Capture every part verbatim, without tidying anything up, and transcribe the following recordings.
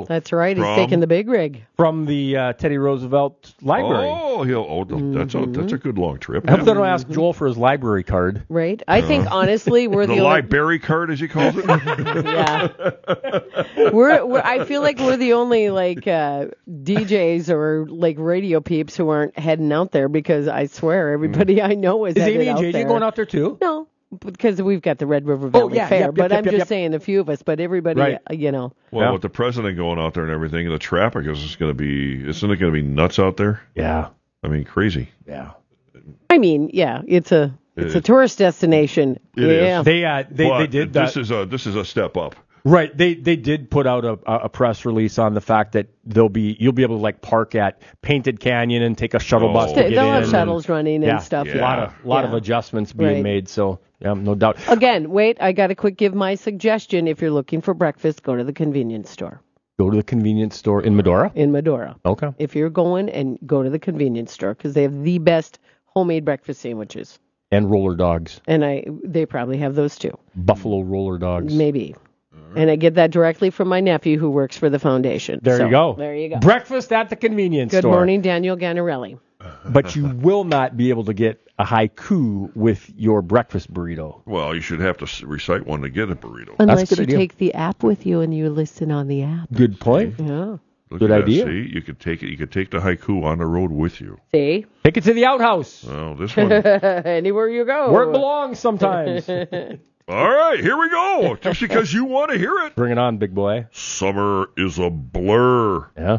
That's right. He's From- taking the big rig. From the uh, Teddy Roosevelt Library. Oh, he'll, oh that's a that's a good long trip. I hope they don't ask Joel for his library card. Right. I think, honestly, we're The the, only... library card, as he calls it. Yeah. We're, we're. I feel like we're the only, like, uh, D Js or, like, radio peeps who aren't heading out there, because I swear everybody I know is Is headed Amy and out J J there. going out there too? No, because we've got the Red River Valley Oh, yeah, Fair. yep, yep, but yep, I'm yep, just yep. saying a few of us. But everybody, Right. uh, you know. Well, Yeah. with the president going out there and everything, the traffic is just going to be, isn't it going to be nuts out there? Yeah. I mean, crazy. Yeah. I mean, yeah, it's a it's a It- tourist destination. It is. yeah. They uh, they but they did this that. is a this is a step up. Right. They they did put out a a press release on the fact that they'll be you'll be able to like park at Painted Canyon and take a shuttle Oh. bus to They'll get have in. shuttles running yeah, and stuff. A lot of lot of Yeah. adjustments being Right. made. So yeah, no doubt. Again, wait, I got to quick give my suggestion. If you're looking for breakfast, go to the convenience store Go to the convenience store in Medora. in Medora. Okay. If you're going, and go to the convenience store, because they have the best homemade breakfast sandwiches. And roller dogs, And I they probably have those too. buffalo roller dogs. Maybe. And I get that directly from my nephew who works for the foundation. There So, you go. There you go. Breakfast at the convenience Good store. morning, Daniel Ganarelli. But you will not be able to get a haiku with your breakfast burrito. Well, you should have to s- recite one to get a burrito. Unless good you idea. take the app with you and you listen on the app. Good point. Yeah. Look Good at that. idea. See, you could take it. You could take the haiku on the road with you. See? Take it to the outhouse Well, this one. Anywhere you go. where it belongs sometimes. All right, here we go. Just because you want to hear it. Bring it on, big boy. Summer is a blur. Yeah.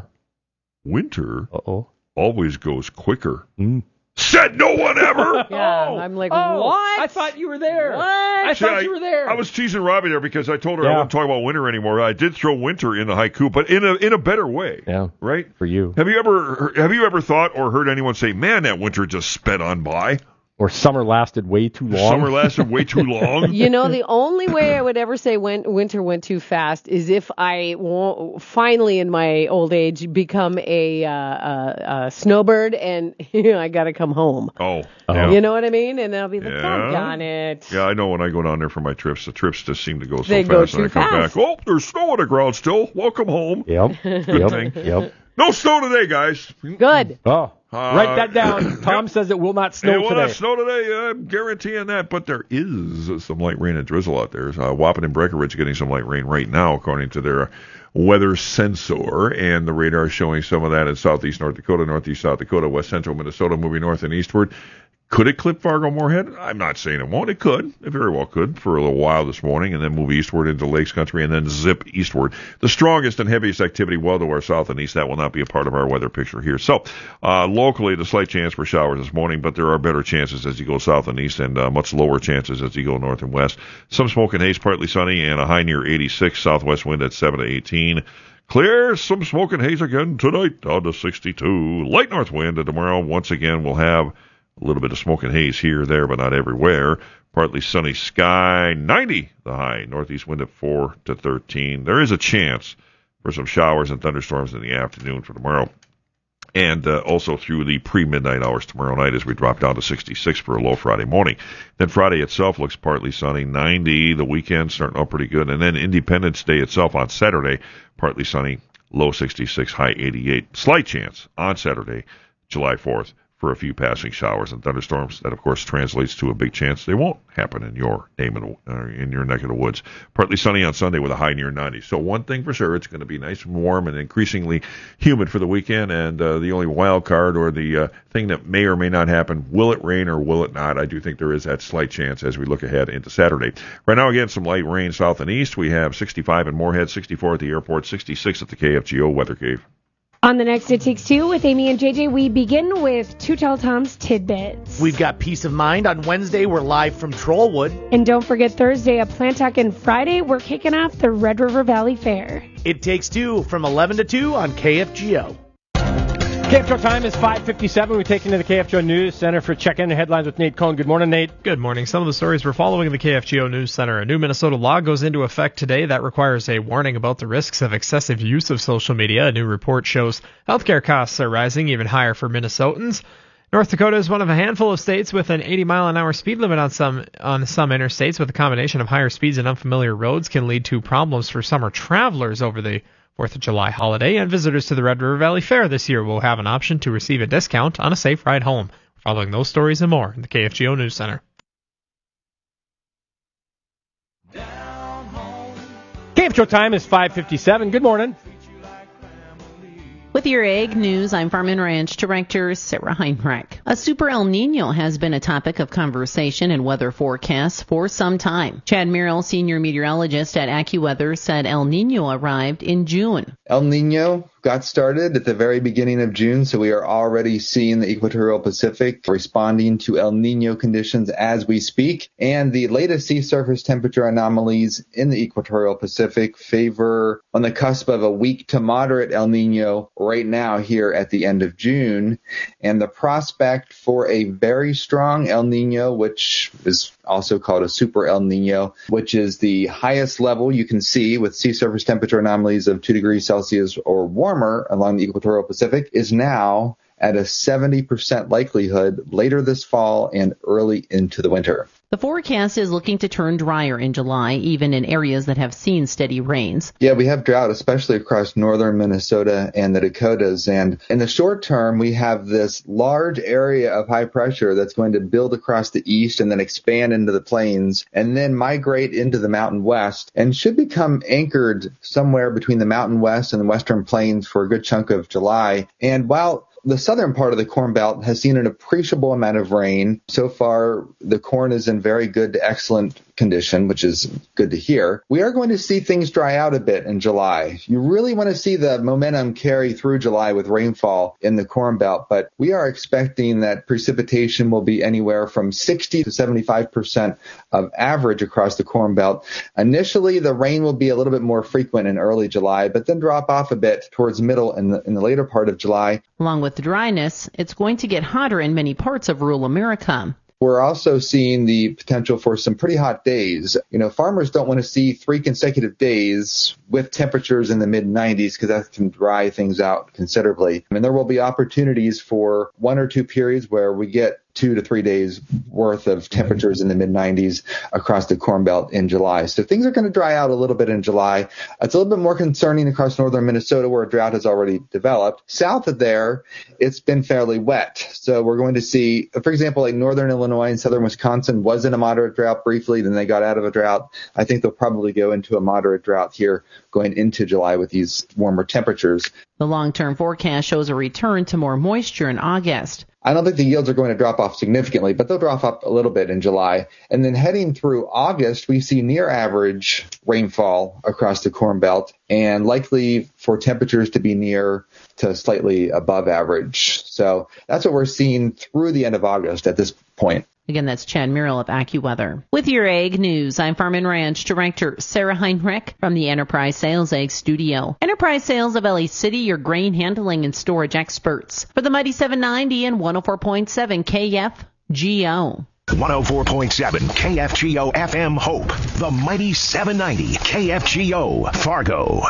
Winter Uh-oh. always goes quicker. Mm. Said no one ever. Yeah, I'm like, Oh, what? I thought you were there. What? I See, thought you were there. I was teasing Robbie there because I told her I Yeah. wouldn't talk about winter anymore. I did throw winter in the haiku, but in a in a better way. Yeah. Right? For you. Have you ever have you ever thought or heard anyone say, "Man, that winter just sped on by"? Or summer lasted way too long. Summer lasted way too long. You know, the only way I would ever say when, winter went too fast is if I wa- finally, in my old age, become a, uh, a, a snowbird and you know, I got to come home. Oh, Oh. yeah. You know what I mean? And I'll be like, Yeah. doggone it. Yeah, I know when I go down there for my trips, the trips just seem to go so They fast. go and too I come fast. back, oh, there's snow on the ground still. Welcome home. Yep. Good yep. thing. Yep. No snow today, guys. Good. Oh. Uh, Write that down. Tom says it will not snow It will today. not snow today. I'm guaranteeing that. But there is some light rain and drizzle out there. Uh, Waupun and Breckenridge getting some light rain right now, according to their weather sensor. And the radar is showing some of that in southeast North Dakota, northeast South Dakota, west central Minnesota, moving north and eastward. Could it clip Fargo-Moorhead? I'm not saying it won't. It could. It very well could for a little while this morning, and then move eastward into Lakes Country, and then zip eastward. The strongest and heaviest activity well to our south and east. That will not be a part of our weather picture here. So, uh, locally, the slight chance for showers this morning, but there are better chances as you go south and east, and uh, much lower chances as you go north and west. Some smoke and haze, partly sunny, and a high near eighty-six. Southwest wind at seven to eighteen. Clear, some smoke and haze again tonight, down to sixty-two. Light north wind, and tomorrow, once again, we'll have a little bit of smoke and haze here, there, but not everywhere. Partly sunny sky, ninety the high. Northeast wind at four to thirteen. There is a chance for some showers and thunderstorms in the afternoon for tomorrow. And uh, also through the pre-midnight hours tomorrow night as we drop down to sixty-six for a low Friday morning. Then Friday itself looks partly sunny, ninety. The weekend starting out pretty good. And then Independence Day itself on Saturday, partly sunny, low sixty-six, high eighty-eight. Slight chance on Saturday, July fourth, for a few passing showers and thunderstorms. That, of course, translates to a big chance they won't happen in your name of the, uh, in your neck of the woods. Partly sunny on Sunday with a high near ninety. So one thing for sure, it's going to be nice and warm and increasingly humid for the weekend. And uh, the only wild card or the uh, thing that may or may not happen, will it rain or will it not? I do think there is that slight chance as we look ahead into Saturday. Right now, again, some light rain south and east. We have sixty-five in Moorhead, sixty-four at the airport, sixty-six at the K F G O Weather Cave. On the next It Takes Two with Amy and J J, we begin with Too Tall Tom's Tidbits. We've got Peace of Mind. On Wednesday, we're live from Trollwood. And don't forget Thursday at Plantuck, and Friday, we're kicking off the Red River Valley Fair. It Takes Two from eleven to two on K F G O. K F G O time is five fifty-seven. We take into the K F G O News Center for check-in and headlines with Nate Cohn. Good morning, Nate. Good morning. Some of the stories we're following in the K F G O News Center. A new Minnesota law goes into effect today that requires a warning about the risks of excessive use of social media. A new report shows healthcare costs are rising even higher for Minnesotans. North Dakota is one of a handful of states with an eighty mile an hour speed limit on some on some interstates. With a combination of higher speeds and unfamiliar roads can lead to problems for summer travelers over the fourth of July holiday, and visitors to the Red River Valley Fair this year will have an option to receive a discount on a safe ride home. Following those stories and more in the K F G O News Center. K F G O time is five fifty-seven. Good morning. With your Ag News, I'm Farm and Ranch Director Sarah Heinrich. A super El Nino has been a topic of conversation in weather forecasts for some time. Chad Merrill, senior meteorologist at AccuWeather, said El Nino arrived in June. El Nino got started at the very beginning of June, so we are already seeing the equatorial Pacific responding to El Nino conditions as we speak. And the latest sea surface temperature anomalies in the equatorial Pacific favor on the cusp of a weak to moderate El Nino right now here at the end of June. And the prospect for a very strong El Nino, which is also called a super El Nino, which is the highest level you can see with sea surface temperature anomalies of two degrees Celsius or warmer along the equatorial Pacific, is now at a seventy percent likelihood later this fall and early into the winter. The forecast is looking to turn drier in July, even in areas that have seen steady rains. Yeah, we have drought, especially across northern Minnesota and the Dakotas. And in the short term, we have this large area of high pressure that's going to build across the east and then expand into the plains and then migrate into the Mountain West and should become anchored somewhere between the Mountain West and the Western Plains for a good chunk of July. And while the southern part of the Corn Belt has seen an appreciable amount of rain. So far, the corn is in very good to excellent condition, which is good to hear. We are going to see things dry out a bit in July. You really want to see the momentum carry through July with rainfall in the Corn Belt, but we are expecting that precipitation will be anywhere from sixty to seventy-five percent of average across the Corn Belt. Initially, the rain will be a little bit more frequent in early July, but then drop off a bit towards middle and the, in the later part of July. Along with the dryness, it's going to get hotter in many parts of rural America. We're also seeing the potential for some pretty hot days. You know, farmers don't want to see three consecutive days with temperatures in the mid nineties because that can dry things out considerably. I mean, there will be opportunities for one or two periods where we get two to three days worth of temperatures in the mid nineties across the Corn Belt in July. So things are going to dry out a little bit in July. It's a little bit more concerning across northern Minnesota where a drought has already developed. South of there, it's been fairly wet. So we're going to see, for example, like northern Illinois and southern Wisconsin was in a moderate drought briefly, then they got out of a drought. I think they'll probably go into a moderate drought here going into July with these warmer temperatures. The long-term forecast shows a return to more moisture in August. I don't think the yields are going to drop off significantly, but they'll drop off a little bit in July. And then heading through August, we see near average rainfall across the Corn Belt and likely for temperatures to be near to slightly above average. So that's what we're seeing through the end of August at this point. Again, that's Chad Merrill of AccuWeather. With your Ag News, I'm Farm and Ranch Director Sarah Heinrich from the Enterprise Sales Ag Studio. Enterprise Sales of L A City, your grain handling and storage experts. For the Mighty seven ninety and one oh four point seven K F G O. one oh four point seven K F G O F M Hope. The Mighty seven ninety K F G O Fargo.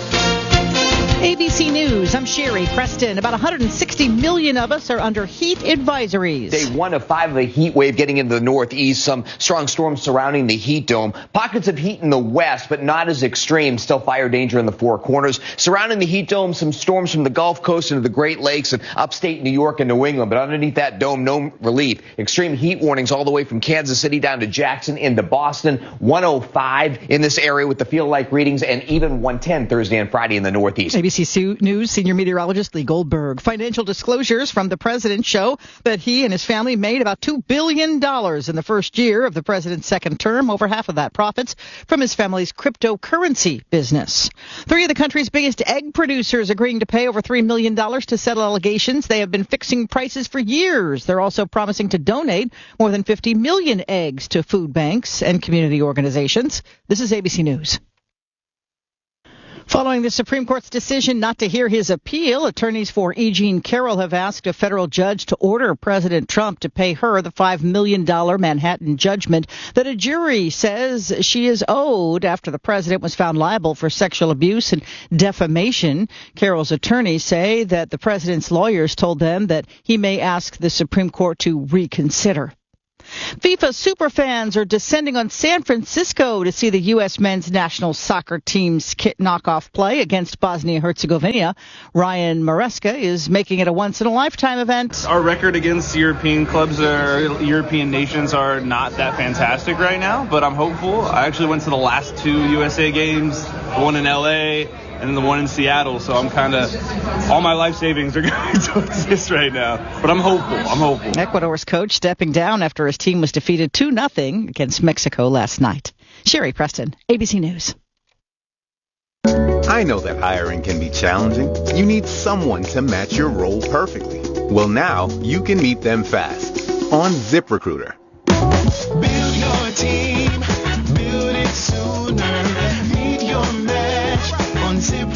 A B C News, I'm Sherry Preston. About one hundred sixty million of us are under heat advisories. Day one of five of a heat wave getting into the northeast. Some strong storms surrounding the heat dome. Pockets of heat in the west, but not as extreme. Still fire danger in the Four Corners. Surrounding the heat dome, some storms from the Gulf Coast into the Great Lakes and upstate New York and New England. But underneath that dome, no relief. Extreme heat warnings all the way from Kansas City down to Jackson into Boston. one oh five in this area with the feel-like readings, and even one ten Thursday and Friday in the northeast. A B C News senior meteorologist Lee Goldberg. Financial disclosures from the president show that he and his family made about two billion dollars in the first year of the president's second term, over half of that profits from his family's cryptocurrency business. Three of the country's biggest egg producers agreeing to pay over three million dollars to settle allegations they have been fixing prices for years. They're also promising to donate more than fifty million eggs to food banks and community organizations. This is A B C News. Following the Supreme Court's decision not to hear his appeal, attorneys for E. Jean Carroll have asked a federal judge to order President Trump to pay her the five million dollars Manhattan judgment that a jury says she is owed after the president was found liable for sexual abuse and defamation. Carroll's attorneys say that the president's lawyers told them that he may ask the Supreme Court to reconsider. FIFA superfans are descending on San Francisco to see the U S men's national soccer team's kit knockoff play against Bosnia-Herzegovina. Ryan Maresca is making it a once-in-a-lifetime event. Our record against European clubs or European nations are not that fantastic right now, but I'm hopeful. I actually went to the last two U S A games, the one in L A and then the one in Seattle, so I'm kind of, all my life savings are going towards this right now. But I'm hopeful. I'm hopeful. Ecuador's coach stepping down after his team was defeated two nothing against Mexico last night. Sherry Preston, A B C News. I know that hiring can be challenging. You need someone to match your role perfectly. Well, now you can meet them fast on ZipRecruiter. Build your team, build it sooner. Meet your match on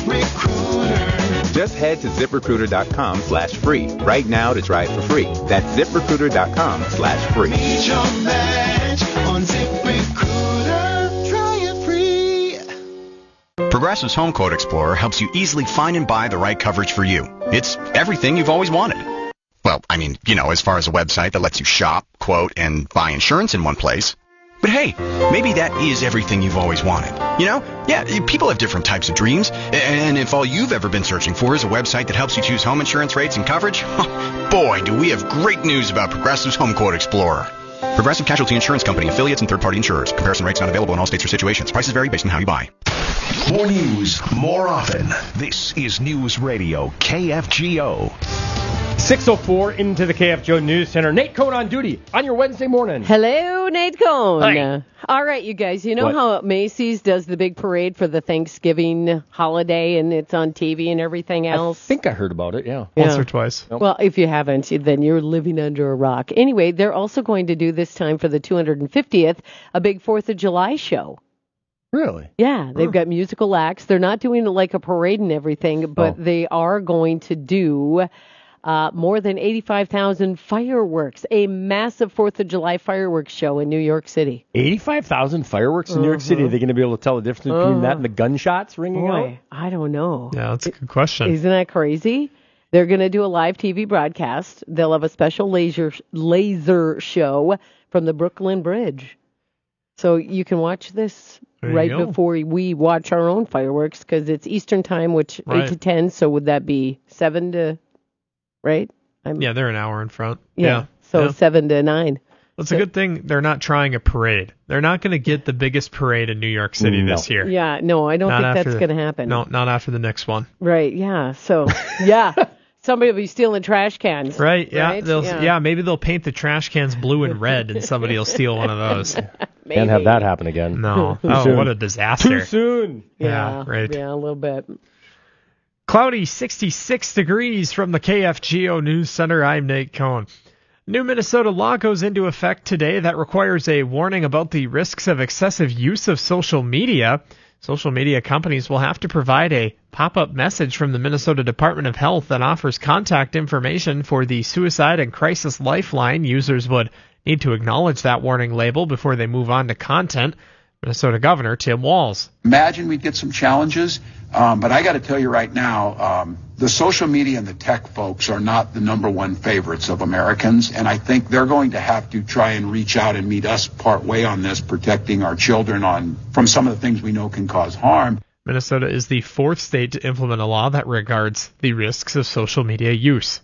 ZipRecruiter. Just head to ZipRecruiter.com slash free right now to try it for free. That's ZipRecruiter.com slash free. Meet your match on ZipRecruiter. Try it free. Progressive's Home Quote Explorer helps you easily find and buy the right coverage for you. It's everything you've always wanted. Well, I mean, you know, as far as a website that lets you shop, quote, and buy insurance in one place. But hey, maybe that is everything you've always wanted. You know? Yeah, people have different types of dreams. And if all you've ever been searching for is a website that helps you choose home insurance rates and coverage, boy, do we have great news about Progressive's Home Quote Explorer. Progressive Casualty Insurance Company, affiliates, and third-party insurers. Comparison rates not available in all states or situations. Prices vary based on how you buy. More news, more often. This is News Radio K F G O. six oh four into the K F G O News Center. Nate Cohn on duty on your Wednesday morning. Hello, Nate Cohn. Hi. All right, you guys, you know What? how Macy's does the big parade for the Thanksgiving holiday and it's on T V and everything else? I think I heard about it, yeah. Once Yeah. or twice. Nope. Well, if you haven't, then you're living under a rock. Anyway, they're also going to do this time for the two hundred fiftieth a big fourth of July show. Really? Yeah, they've got musical acts. They're not doing it like a parade and everything, but Oh. they are going to do uh, more than eighty-five thousand fireworks, a massive fourth of July fireworks show in New York City. eighty-five thousand fireworks in New York City. Are they going to be able to tell the difference between Uh-huh. that and the gunshots ringing out? Boy, I don't know. Yeah, that's a good question. Isn't that crazy? They're going to do a live T V broadcast. They'll have a special laser laser show from the Brooklyn Bridge. So you can watch this There you right go. before we watch our own fireworks because it's Eastern time, which Right. eight to ten. So would that be seven to, right? I'm, Yeah, they're an hour in front. yeah. Yeah. So Yeah. seven to nine. It's a good thing they're not trying a parade. They're not going to get the biggest parade in New York City No. this year. Yeah, no, I don't Not think after that's the- going to happen. No, not after the next one. Right, yeah. So, yeah. Somebody will be stealing trash cans. Right? Yeah. Right? They'll, Yeah. yeah. Maybe they'll paint the trash cans blue and red, and somebody will steal one of those. Can't have that happen again. No. Too Oh, soon. what a disaster. Too soon. Yeah, right. Yeah, a little bit. Cloudy, sixty-six degrees from the K F G O News Center. I'm Nate Cohn. New Minnesota law goes into effect today that requires a warning about the risks of excessive use of social media. Social media companies will have to provide a pop-up message from the Minnesota Department of Health that offers contact information for the Suicide and Crisis Lifeline. Users would need to acknowledge that warning label before they move on to content. Minnesota Governor Tim Walz. Imagine we'd get some challenges, um, but I got to tell you right now, um, the social media and the tech folks are not the number one favorites of Americans, and I think they're going to have to try and reach out and meet us part way on this, protecting our children on from some of the things we know can cause harm. Minnesota is the fourth state to implement a law that regards the risks of social media use.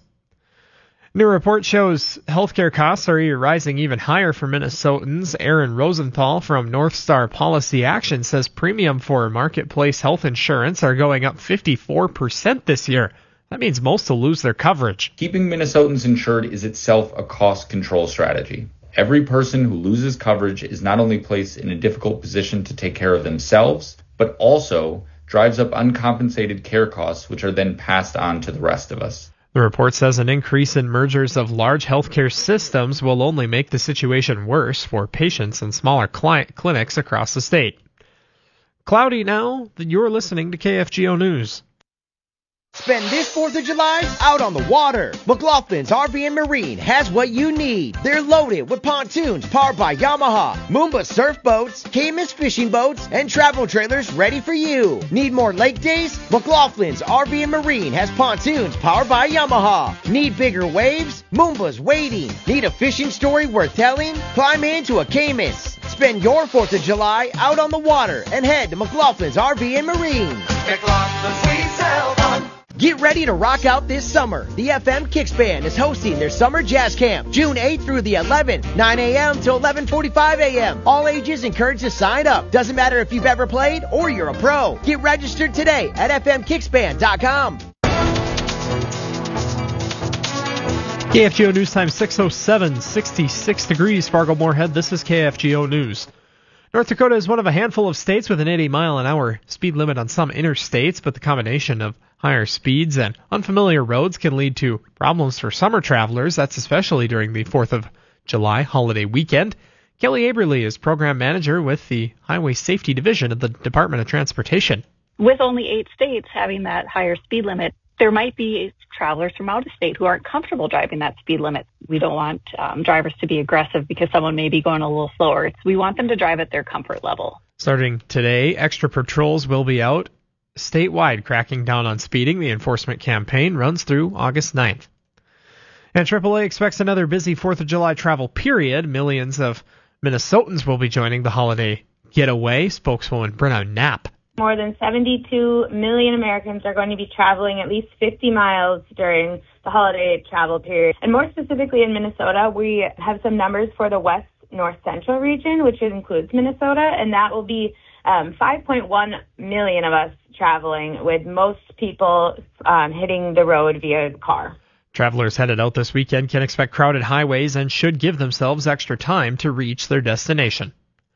New report shows healthcare costs are rising even higher for Minnesotans. Aaron Rosenthal from North Star Policy Action says premium for marketplace health insurance are going up fifty-four percent this year. That means most will lose their coverage. Keeping Minnesotans insured is itself a cost control strategy. Every person who loses coverage is not only placed in a difficult position to take care of themselves, but also drives up uncompensated care costs, which are then passed on to the rest of us. The report says an increase in mergers of large healthcare systems will only make the situation worse for patients in smaller cli- clinics across the state. Cloudy now, you're listening to K F G O News. Spend this fourth of July out on the water. McLaughlin's R V and Marine has what you need. They're loaded with pontoons powered by Yamaha, Moomba surf boats, Camus fishing boats, and travel trailers ready for you. Need more lake days? McLaughlin's R V and Marine has pontoons powered by Yamaha. Need bigger waves? Moomba's waiting. Need a fishing story worth telling? Climb into a Camus. Spend your fourth of July out on the water and head to McLaughlin's R V and Marine. McLaughlin's, we sell fun. Get ready to rock out this summer. The F M Kicks Band is hosting their summer jazz camp, June eighth through the eleventh, nine a.m. to eleven forty-five a.m. All ages encouraged to sign up. Doesn't matter if you've ever played or you're a pro. Get registered today at f m kicks band dot com. K F G O News Time six oh seven, sixty-six degrees, Fargo Moorhead. This is K F G O News. North Dakota is one of a handful of states with an eighty mile an hour speed limit on some interstates, but the combination of higher speeds and unfamiliar roads can lead to problems for summer travelers. That's especially during the fourth of July holiday weekend. Kelly Aberly is program manager with the Highway Safety Division of the Department of Transportation. With only eight states having that higher speed limit, there might be travelers from out of state who aren't comfortable driving that speed limit. We don't want um, drivers to be aggressive because someone may be going a little slower. It's, we want them to drive at their comfort level. Starting today, extra patrols will be out statewide cracking down on speeding. The enforcement campaign runs through August ninth. And triple A expects another busy fourth of July travel period. Millions of Minnesotans will be joining the holiday getaway. Spokeswoman Brenna Knapp. More than seventy-two million Americans are going to be traveling at least fifty miles during the holiday travel period. And more specifically in Minnesota, we have some numbers for the West North Central region, which includes Minnesota, and that will be um, five point one million of us traveling, with most people um, hitting the road via car. Travelers headed out this weekend can expect crowded highways and should give themselves extra time to reach their destination.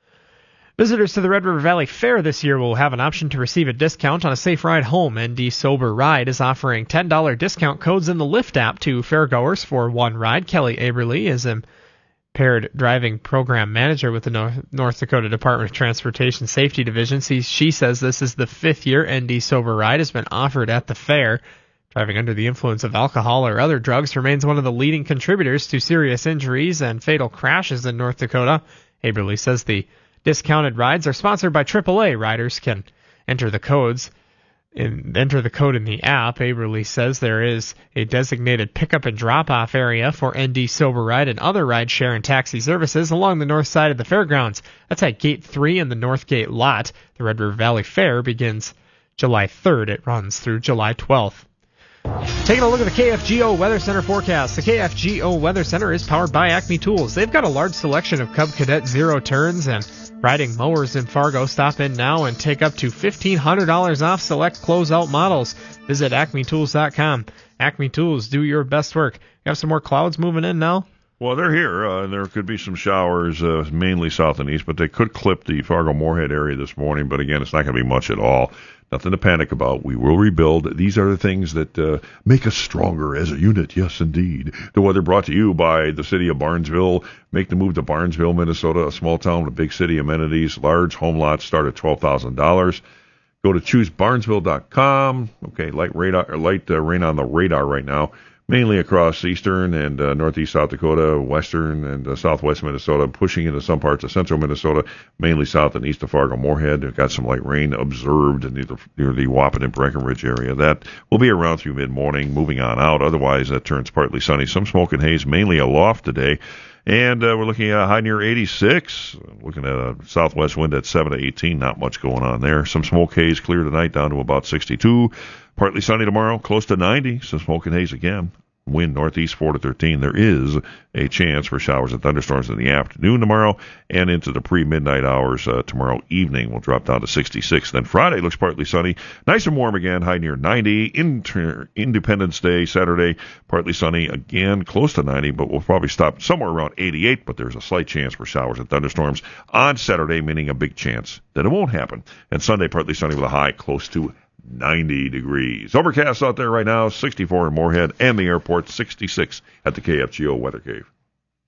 Visitors to the Red River Valley Fair this year will have an option to receive a discount on a safe ride home. N D Sober Ride is offering ten dollars discount codes in the Lyft app to fairgoers for one ride. Kelly Aberly is impaired driving program manager with the North Dakota Department of Transportation Safety Division. She says this is the fifth year N D Sober Ride has been offered at the fair. Driving under the influence of alcohol or other drugs remains one of the leading contributors to serious injuries and fatal crashes in North Dakota. Aberly says the discounted rides are sponsored by triple A. Riders can enter the codes in, enter the code in the app. Aberly says there is a designated pickup and drop-off area for N D Sober Ride and other rideshare and taxi services along the north side of the fairgrounds. That's at Gate three in the North Gate lot. The Red River Valley Fair begins July third. It runs through July twelfth. Taking a look at the K F G O Weather Center forecast. The K F G O Weather Center is powered by Acme Tools. They've got a large selection of Cub Cadet zero turns and riding mowers in Fargo. Stop in now and take up to fifteen hundred dollars off select closeout models. Visit acme tools dot com. Acme Tools, do your best work. You have some more clouds moving in now? Well, they're here. Uh, there could be some showers, uh, mainly south and east, but they could clip the Fargo-Moorhead area this morning. But again, it's not going to be much at all. Nothing to panic about. We will rebuild. These are the things that uh, make us stronger as a unit. Yes, indeed. The weather brought to you by the city of Barnesville. Make the move to Barnesville, Minnesota, a small town with big city amenities. Large home lots start at twelve thousand dollars. Go to choose barnesville dot com. Okay, light radar, or light uh, rain on the radar right now. Mainly across eastern and uh, northeast South Dakota, western and uh, southwest Minnesota, pushing into some parts of central Minnesota, mainly south and east of Fargo-Moorhead. We've got some light rain observed near the, near the Wahpeton and Breckenridge area. That will be around through mid-morning, moving on out. Otherwise, that turns partly sunny. Some smoke and haze, mainly aloft today. And uh, we're looking at a high near eighty-six. Looking at a southwest wind at seven to eighteen. Not much going on there. Some smoke haze clear tonight down to about sixty-two. Partly sunny tomorrow, close to ninety. Some smoke and haze again. Wind northeast four to thirteen. There is a chance for showers and thunderstorms in the afternoon tomorrow and into the pre-midnight hours uh, tomorrow evening. We'll drop down to sixty-six. Then Friday looks partly sunny. Nice and warm again, high near ninety. Inter- Independence Day, Saturday, partly sunny again, close to ninety, but we'll probably stop somewhere around eighty-eight. But there's a slight chance for showers and thunderstorms on Saturday, meaning a big chance that it won't happen. And Sunday, partly sunny with a high close to ninety degrees. Overcast out there right now, sixty-four in Moorhead, and the airport, sixty-six at the K F G O Weather Cave.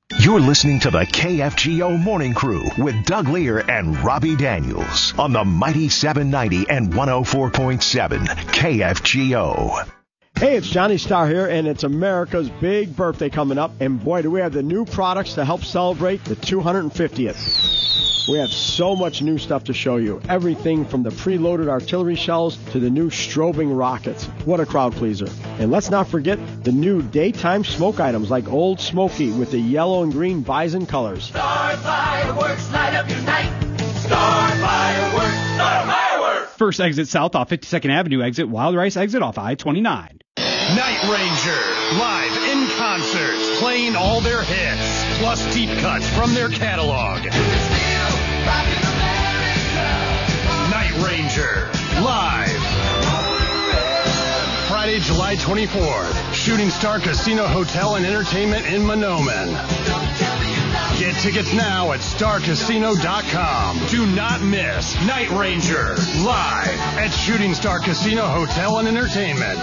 You're listening to the K F G O Morning Crew with Doug Lear and Robbie Daniels on the Mighty seven ninety and one oh four point seven K F G O. Hey, it's Johnny Starr here, and it's America's big birthday coming up. And boy, do we have the new products to help celebrate the two hundred fiftieth. We have so much new stuff to show you. Everything from the preloaded artillery shells to the new strobing rockets. What a crowd pleaser. And let's not forget the new daytime smoke items like Old Smoky with the yellow and green bison colors. Star Fireworks, light up your night. Star Fireworks, Star Fireworks. First exit south off fifty-second Avenue exit, Wild Rice exit off I twenty-nine. Night Ranger, live in concert, playing all their hits, plus deep cuts from their catalog. Night Ranger, live. Friday, July twenty-fourth, Shooting Star Casino Hotel and Entertainment in Monoman. Get tickets now at star casino dot com. Do not miss Night Ranger, live at Shooting Star Casino Hotel and Entertainment.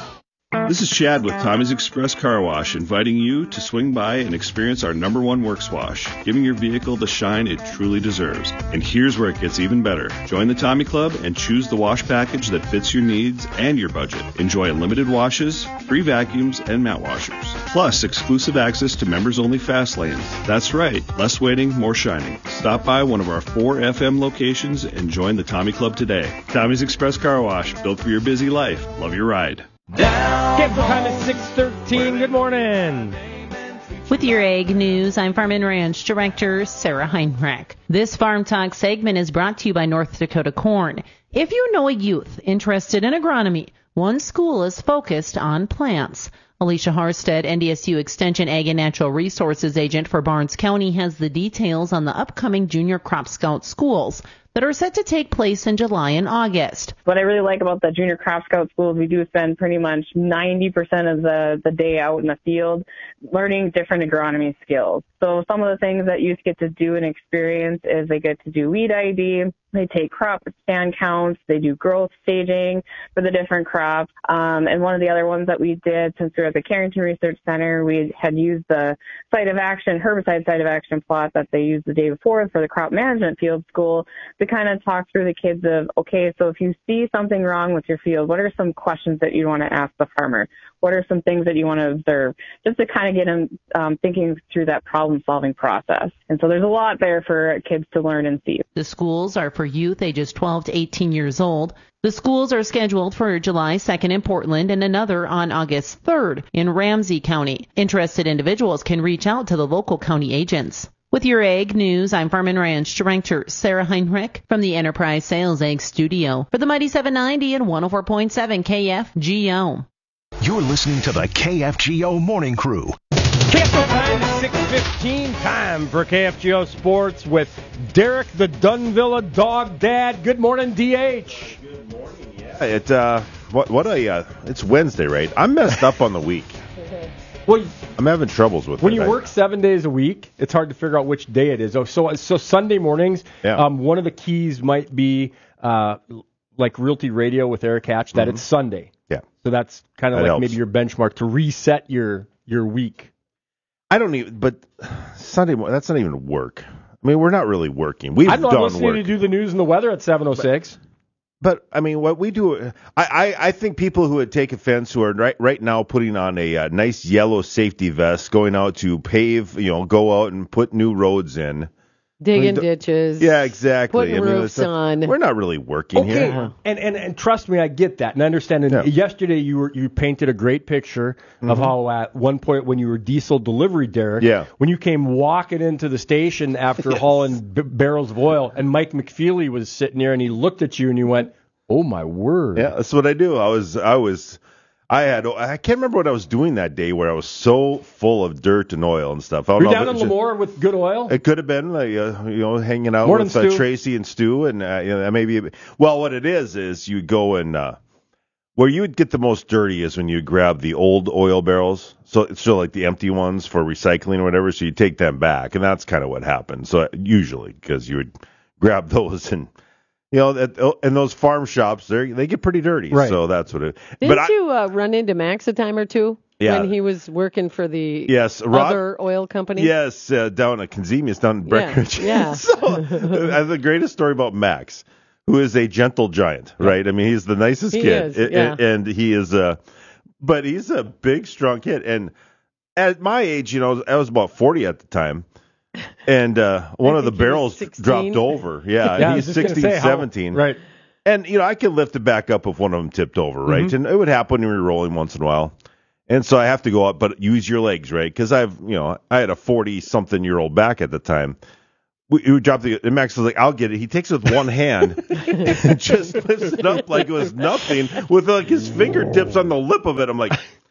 This is Chad with Tommy's Express Car Wash, inviting you to swing by and experience our number one works wash, giving your vehicle the shine it truly deserves. And here's where it gets even better. Join the Tommy Club and choose the wash package that fits your needs and your budget. Enjoy unlimited washes, free vacuums, and mat washers. Plus, exclusive access to members-only fast lanes. That's right, less waiting, more shining. Stop by one of our four F M locations and join the Tommy Club today. Tommy's Express Car Wash, built for your busy life. Love your ride. Capital time is six thirteen. Good morning. With your Ag News, I'm Farm and Ranch Director Sarah Heinrich. This Farm Talk segment is brought to you by North Dakota Corn. If you know a youth interested in agronomy, one school is focused on plants. Alicia Harstead, N D S U Extension Ag and Natural Resources Agent for Barnes County, has the details on the upcoming Junior Crop Scout schools that are set to take place in July and August. What I really like about the Junior Crop Scout schools, we do spend pretty much ninety percent of the, the day out in the field learning different agronomy skills. So some of the things that youth get to do and experience is they get to do weed I D, they take crop stand counts, they do growth staging for the different crops. Um, and one of the other ones that we did since we were at the Carrington Research Center, we had used the site of action, herbicide site of action plot that they used the day before for the crop management field school to kind of talk through the kids of, okay, so if you see something wrong with your field, what are some questions that you want to ask the farmer? What are some things that you want to observe? Just to kind of get them um, thinking through that problem-solving process. And so there's a lot there for kids to learn and see. The schools are for youth ages twelve to eighteen years old. The schools are scheduled for July second in Portland and another on August third in Ramsey County. Interested individuals can reach out to the local county agents. With your Ag News, I'm Farm and Ranch Director Sarah Heinrich from the Enterprise Sales Ag Studio for the Mighty seven ninety and one oh four point seven K F G O. You're listening to the K F G O Morning Crew. Capital time is six fifteen. Time for K F G O Sports with Derek the Dunvilla Dog Dad. Good morning, D H. Good morning, yeah. It, uh, what, what a, uh, it's Wednesday, right? I'm messed up on the week. Well, I'm having troubles with when it. you work seven days a week, it's hard to figure out which day it is. Oh, so so Sunday mornings, yeah. um, one of the keys might be uh, like Realty Radio with Eric Hatch, that Mhm. it's Sunday. Yeah. So that's kind of That like helps. maybe your benchmark to reset your your week. I don't even, but Sunday, mo- that's not even work. I mean, we're not really working. We've I thought done listening work. to do the news and the weather at seven oh six. But, I mean, what we do, I, I, I think people who would take offense who are right, right now putting on a, uh nice yellow safety vest, going out to pave, you know, go out and put new roads in. Digging I mean, ditches. Yeah, exactly. Putting I mean, roofs it's a- on. We're not really working Okay, here. and, and and trust me, I get that, and I understand. And yesterday, you were you painted a great picture of Mhm. how at one point when you were diesel delivery, Derek, Yeah. when you came walking into the station after hauling b- barrels of oil, and Mike McFeely was sitting there, and he looked at you, and you went, "Oh my word!" Yeah, that's what I do. I was, I was, I had, I can't remember what I was doing that day where I was so full of dirt and oil and stuff. I don't You're know down if in it just- Lemoore with good oil. It could have been, like, uh, you know, hanging out Morning, with uh, Stu. Tracy and Stu, and uh, you know, maybe. Well, what it is is you go and uh, where you would get the most dirty is when you grab the old oil barrels. So it's still like the empty ones for recycling or whatever. So you take them back, and that's kind of what happened. So usually, because you would grab those and. You know, at, in those farm shops, they they get pretty dirty. Right. So that's what it. Didn't but I, you uh, run into Max a time or two? Yeah. When he was working for the Yes, Rob- other oil company? Yes, uh, down at Consemius, down in Breckenridge. Yeah. so, I have the greatest story about Max, who is a gentle giant, right? I mean, he's the nicest He kid. is, and, yeah. and he is a, but he's a big, strong kid. And at my age, you know, I was about forty at the time. And uh, one of the barrels dropped over. Yeah, Yeah, I he's was just gonna sixteen, say, how- seventeen. right. And, you know, I could lift it back up if one of them tipped over, right? Mhm. And it would happen when we were rolling once in a while. And so I have to go up, but use your legs, right? Because I've, you know, I had a forty-something-year-old back at the time. We, we dropped the, and Max was like, I'll get it. He takes it with one hand and just lifts it up like it was nothing with like his fingertips on the lip of it. I'm like,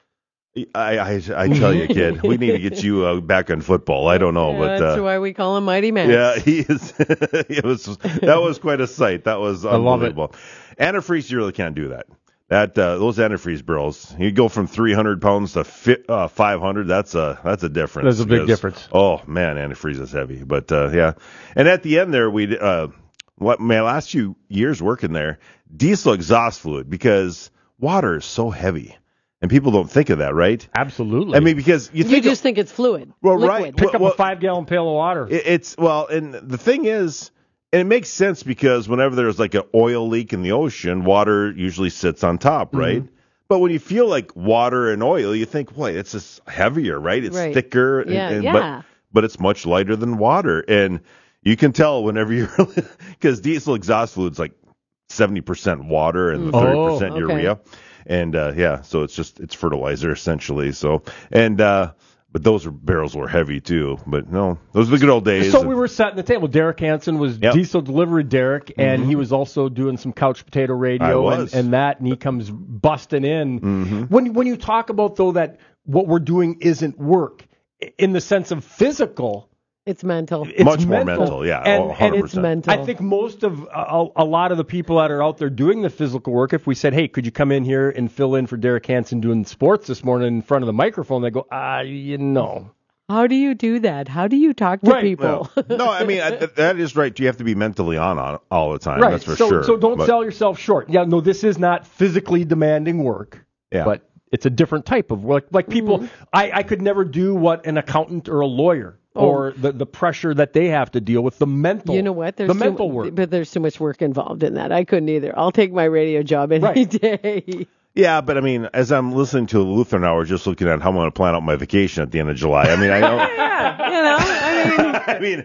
I, I, I tell you, kid, we need to get you uh, back on football. I don't know, Yeah, but that's uh, why we call him Mighty Max. yeah, he is. it was that was quite a sight. That was I love it. unbelievable. Antifreeze, you really can't do that. That uh, those antifreeze barrels, you go from three hundred pounds to fi- uh, five hundred. That's a that's a difference. There's a big because- difference. Oh man, antifreeze is heavy, but uh, yeah. And at the end there, we uh, what my last few years working there, diesel exhaust fluid because water is so heavy. And people don't think of that, right? Absolutely. I mean, because you You, think just think it's fluid. well, liquid. right. Pick up well, a five-gallon pail of water. it- It's well, and the thing is, and it makes sense because whenever there's like an oil leak in the ocean, water usually sits on top, right? But when you feel like water and oil, you think, boy, it's just heavier, right? It's Right. thicker, and, Yeah, and, yeah. but but it's much lighter than water, and you can tell whenever you're because diesel exhaust fluid's like seventy percent water and the Mm. thirty Oh, percent okay. urea, and uh, yeah, so it's just it's fertilizer essentially. So and uh, but those were, barrels were heavy too. But no, those were the good old days. So we were setting the table. Derek Hansen was Yep. diesel delivery Derek, and Mhm. he was also doing some couch potato I radio was. and, and that, and he comes busting in. Mhm. When when you talk about though that what we're doing isn't work in the sense of physical, It's mental. it's Much more mental, yeah, and, oh, and one it's hundred percent. mental. I think most of a, a lot of the people that are out there doing the physical work, if we said, hey, could you come in here and fill in for Derek Hansen doing sports this morning in front of the microphone, they go, ah, you know. How do you do that? How do you talk to Right. people? Well, no, I mean I, th- that is right. You have to be mentally on, on all the time. Right. That's for so, sure. So don't But- sell yourself short. Yeah, no, this is not physically demanding work, Yeah. but it's a different type of work. Like people, Mm-hmm. I, I could never do what an accountant or a lawyer Oh. or the, the pressure that they have to deal with, the mental, You know what? There's the too, mental work. But there's too much work involved in that. I couldn't either. I'll take my radio job any Right. day. Yeah, but I mean, as I'm listening to the Lutheran Hour, just looking at how I'm going to plan out my vacation at the end of July. I mean, I know. Yeah, you know, I I mean,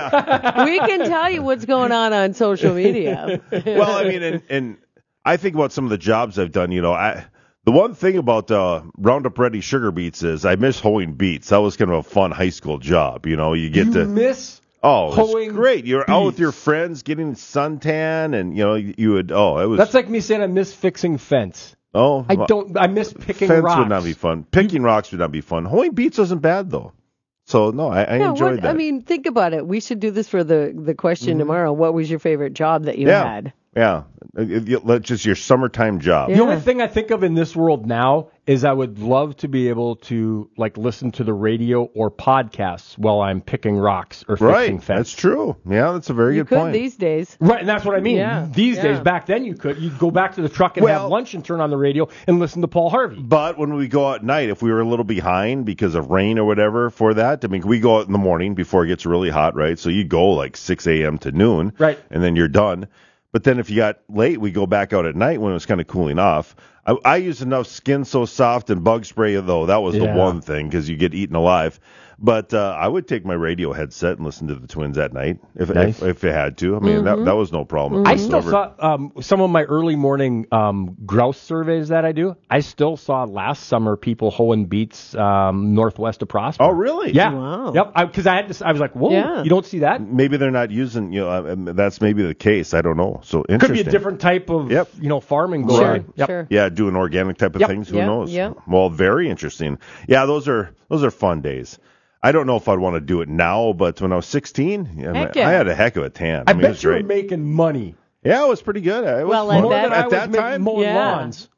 I, mean, we can tell you what's going on on social media. well, I mean, and, and I think about some of the jobs I've done. You know, I the one thing about uh, Roundup Ready sugar beets is I miss hoeing beets. That was kind of a fun high school job. You know, you get you to miss oh, it was hoeing great. You're out with beets. your friends getting suntan, and you know, you, you would oh, it was That's like me saying I miss fixing fence. oh, I don't. I miss picking fence rocks. would not be fun. Picking rocks would not be fun. Hoeing beets wasn't bad though. So no, I, I Yeah, enjoyed what, that. I mean, think about it. We should do this for the, the question tomorrow. What was your favorite job that you yeah, had? yeah, Uh, you- let- just your summertime job. Yeah. The only thing I think of in this world now is I would love to be able to like listen to the radio or podcasts while I'm picking rocks or fixing Right, fence. that's true. Yeah, that's a very You good could point. these days. Right, and that's what I mean. Yeah, These yeah. days, back then you could. You'd go back to the truck and Well- have lunch and turn on the radio and listen to Paul Harvey. But when we go out at night, if we were a little behind because of rain or whatever for that, I mean, we go out in the morning before it gets really hot, right? So you go like six a.m. to noon, Right. and then you're done. But then if you got late, we go back out at night when it was kind of cooling off. I, I used enough Skin So Soft and bug spray, though. That was Yeah. the one thing because you get eaten alive. But uh, I would take my radio headset and listen to the Twins at night if Nice. if, if it had to. I mean, that that was no problem. I still whatsoever. saw um, some of my early morning um, grouse surveys that I do. I still saw last summer people hoeing beets um, northwest of Prosper. Oh, really? Yeah. Wow. Yep. Because I, had to. I was like, whoa, Yeah. you don't see that? Maybe they're not using, you know, uh, that's maybe the case. I don't know. So Could interesting. be a different type of, Yep. you know, farming going Sure, on. Yep. sure. Yeah, doing organic type of Yep. things. Who Yep, knows? yep. Well, very interesting. Yeah, those are those are fun days. I don't know if I'd want to do it now, but when I was sixteen, yeah, Heck I, yeah. I had a heck of a tan. I I mean, it was bet you were great. making money. Yeah, it was pretty good. It was Well, fun. I More bet- than I at was that making time. mowing Yeah. lawns.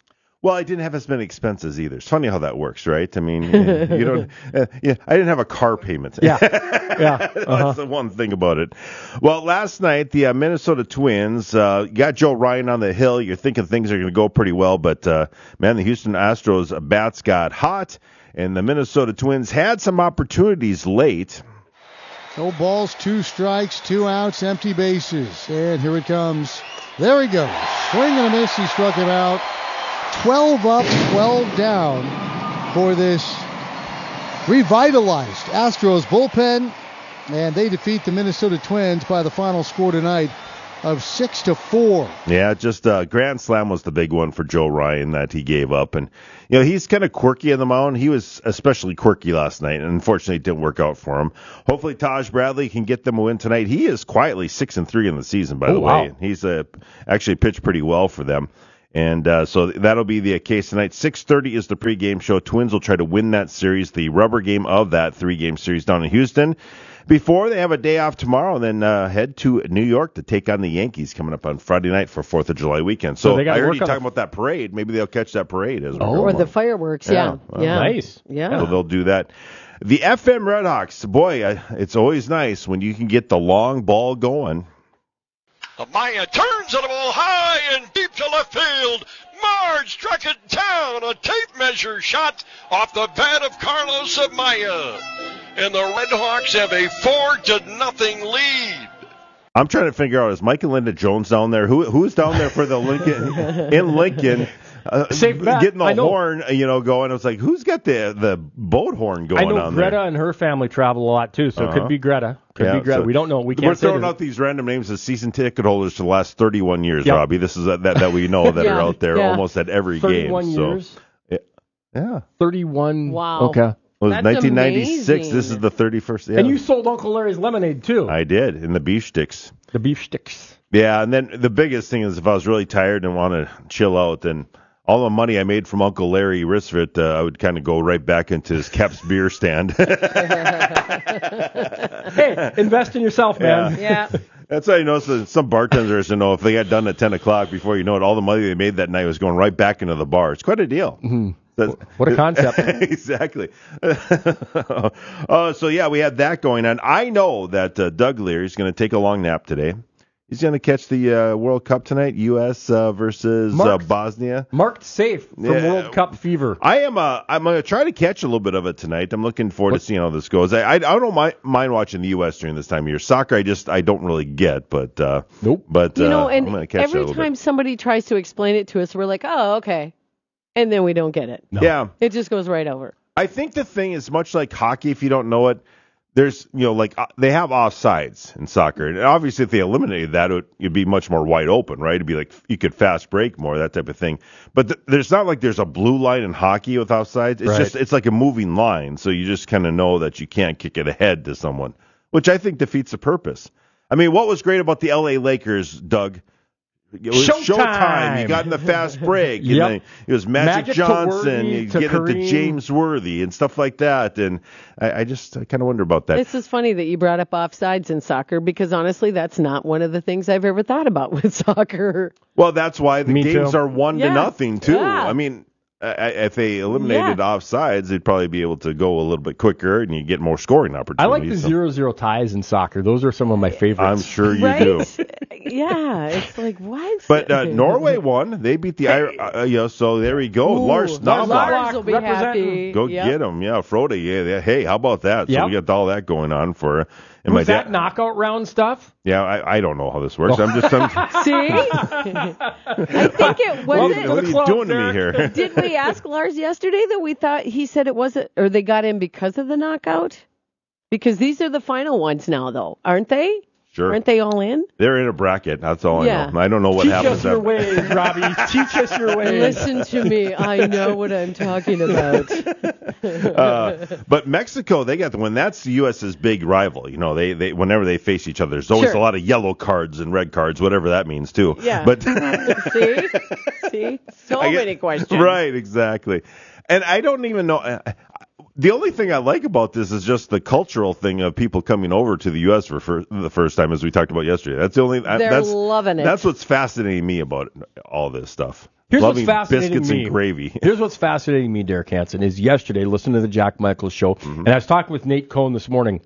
Well, I didn't have as many expenses either. It's funny how that works, right? I mean, you don't. Uh, yeah, I didn't have a car payment. Yeah, yeah. Uh-huh. That's the one thing about it. Well, last night the uh, Minnesota Twins uh, got Joe Ryan on the hill. You're thinking things are going to go pretty well, but uh, man, the Houston Astros bats got hot, and the Minnesota Twins had some opportunities late. No balls, two strikes, two outs, empty bases, and here it comes. There he goes, swing and a miss. He struck him out. twelve up, twelve down for this revitalized Astros bullpen, and they defeat the Minnesota Twins by the final score tonight of six to four. Yeah, just uh, grand slam was the big one for Joe Ryan that he gave up, and you know he's kind of quirky on the mound. He was especially quirky last night, and unfortunately it didn't work out for him. Hopefully Taj Bradley can get them a win tonight. He is quietly six and three in the season, by oh, the wow. way. He's uh, actually pitched pretty well for them. And uh, so that'll be the case tonight. six thirty is the pregame show. Twins will try to win that series, the rubber game of that three-game series down in Houston, before they have a day off tomorrow and then uh, head to New York to take on the Yankees coming up on Friday night for fourth of July weekend. So, So they I heard gotta you work on talking about that parade. Maybe they'll catch that parade as we're Or going the along. fireworks, yeah. well, Yeah. Nice. Yeah. So they'll do that. The F M Redhawks, boy, I, it's always nice when you can get the long ball going. Amaya turns the ball high and deep to left field. Marge struck it down. A tape measure shot off the bat of Carlos Amaya. And the Redhawks have a four to nothing lead. I'm trying to figure out, is Mike and Linda Jones down there? Who Who's down there for the Lincoln in Lincoln? Uh, Safe bet. getting the I know. horn, you know, going. I was like, who's got the the boat horn going I know on Greta there? and her family travel a lot too, so it Uh-huh. could be Greta. Could Yeah, be Greta. so we don't know. We can't We're say throwing that- out these random names as season ticket holders for the last thirty-one years, Yep. Robbie. This is that that, that we know that Yeah, are out there yeah. almost at every game. thirty-one So, years. yeah. yeah. thirty-one. Wow. Okay. It was That's nineteen ninety-six. amazing. This is the thirty-first. Yeah. And you sold Uncle Larry's lemonade too. I did, in the beef sticks. The beef sticks. Yeah, and then the biggest thing is if I was really tired and want to chill out, then all the money I made from Uncle Larry Risfit, uh, I would kind of go right back into his Kep's beer stand. Hey, invest in yourself, man. Yeah. That's how you know that some bartenders, you know, if they got done at ten o'clock, before you know it, all the money they made that night was going right back into the bar. It's quite a deal. Mm-hmm. That's- What a concept. Exactly. uh, so, yeah, we had that going on. I know that uh, Doug Leary is going to take a long nap today. He's going to catch the uh, World Cup tonight, U S uh, versus uh, Marked- Bosnia. Marked safe from Yeah. World Cup fever. I am. Uh, I'm going to try to catch a little bit of it tonight. I'm looking forward to seeing how this goes. I, I, I don't mind, mind watching the U S during this time of year. Soccer, I just I don't really get, but uh, nope. But You know, uh, I'm and going to catch that a every little time bit. somebody tries to explain it to us, we're like, oh, okay. And then we don't get it. Yeah. It just goes right over. I think the thing is much like hockey. If you don't know it, there's you know like uh, they have offsides in soccer, and obviously if they eliminated that, it would it'd be much more wide open, right? It'd be like you could fast break more, that type of thing. But th- there's not like there's a blue line in hockey with offsides. It's Right. just it's like a moving line, so you just kind of know that you can't kick it ahead to someone, which I think defeats the purpose. I mean, what was great about the L A Lakers, Doug? It was Showtime. You got in the fast break. and Yep. then it was Magic, Magic to Johnson. Worthy You to get it to Kareem. James Worthy and stuff like that. And I, I just I kind of wonder about that. This is funny that you brought up offsides in soccer because honestly, that's not one of the things I've ever thought about with soccer. Well, that's why the Me games too. are one Yeah. to nothing too. Yeah. I mean, I, I- if they eliminated Yeah. offsides, they'd probably be able to go a little bit quicker and you get more scoring I opportunities. like the So zero zero ties in soccer. Those are some of my favorites. I'm sure you right? do. Yeah, it's like what? But uh, Norway won. They beat the Ir- uh, you know, so there we go. Ooh, Lars Lars Knobloch. will be representing. happy. Go Yep. get him. Yeah, Frode. Yeah, yeah. Hey, how about that? So Yep. we got all that going on for uh, and my Was that dad. knockout round stuff? Yeah, I, I don't know how this works. I'm just I'm, See, I think it was. what, it, what are you club, doing to me Derek. here? Did we ask Lars yesterday that we thought he said it wasn't, or they got in because of the knockout? Because these are the final ones now, though, aren't they? Sure. Aren't they all in? They're in a bracket. That's all Yeah. I know. I don't know what Teach happens. us your after- ways, Robbie. Teach us your ways. Listen to me. I know what I'm talking about. uh, but Mexico, they got the win. That's the U S's big rival. You know, they, they whenever they face each other, there's always Sure. a lot of yellow cards and red cards, whatever that means too. Yeah. But See? See? So I get- many questions. Right, exactly. And I don't even know. uh, The only thing I like about this is just the cultural thing of people coming over to the U S for fir- the first time, as we talked about yesterday. That's the only. They're that's, loving it. That's what's fascinating me about all this stuff. Here's Loving what's fascinating biscuits me. and gravy. Here's what's fascinating me, Derek Hansen, is yesterday, listening to the Jack Michaels show, Mm-hmm. and I was talking with Nate Cohn this morning.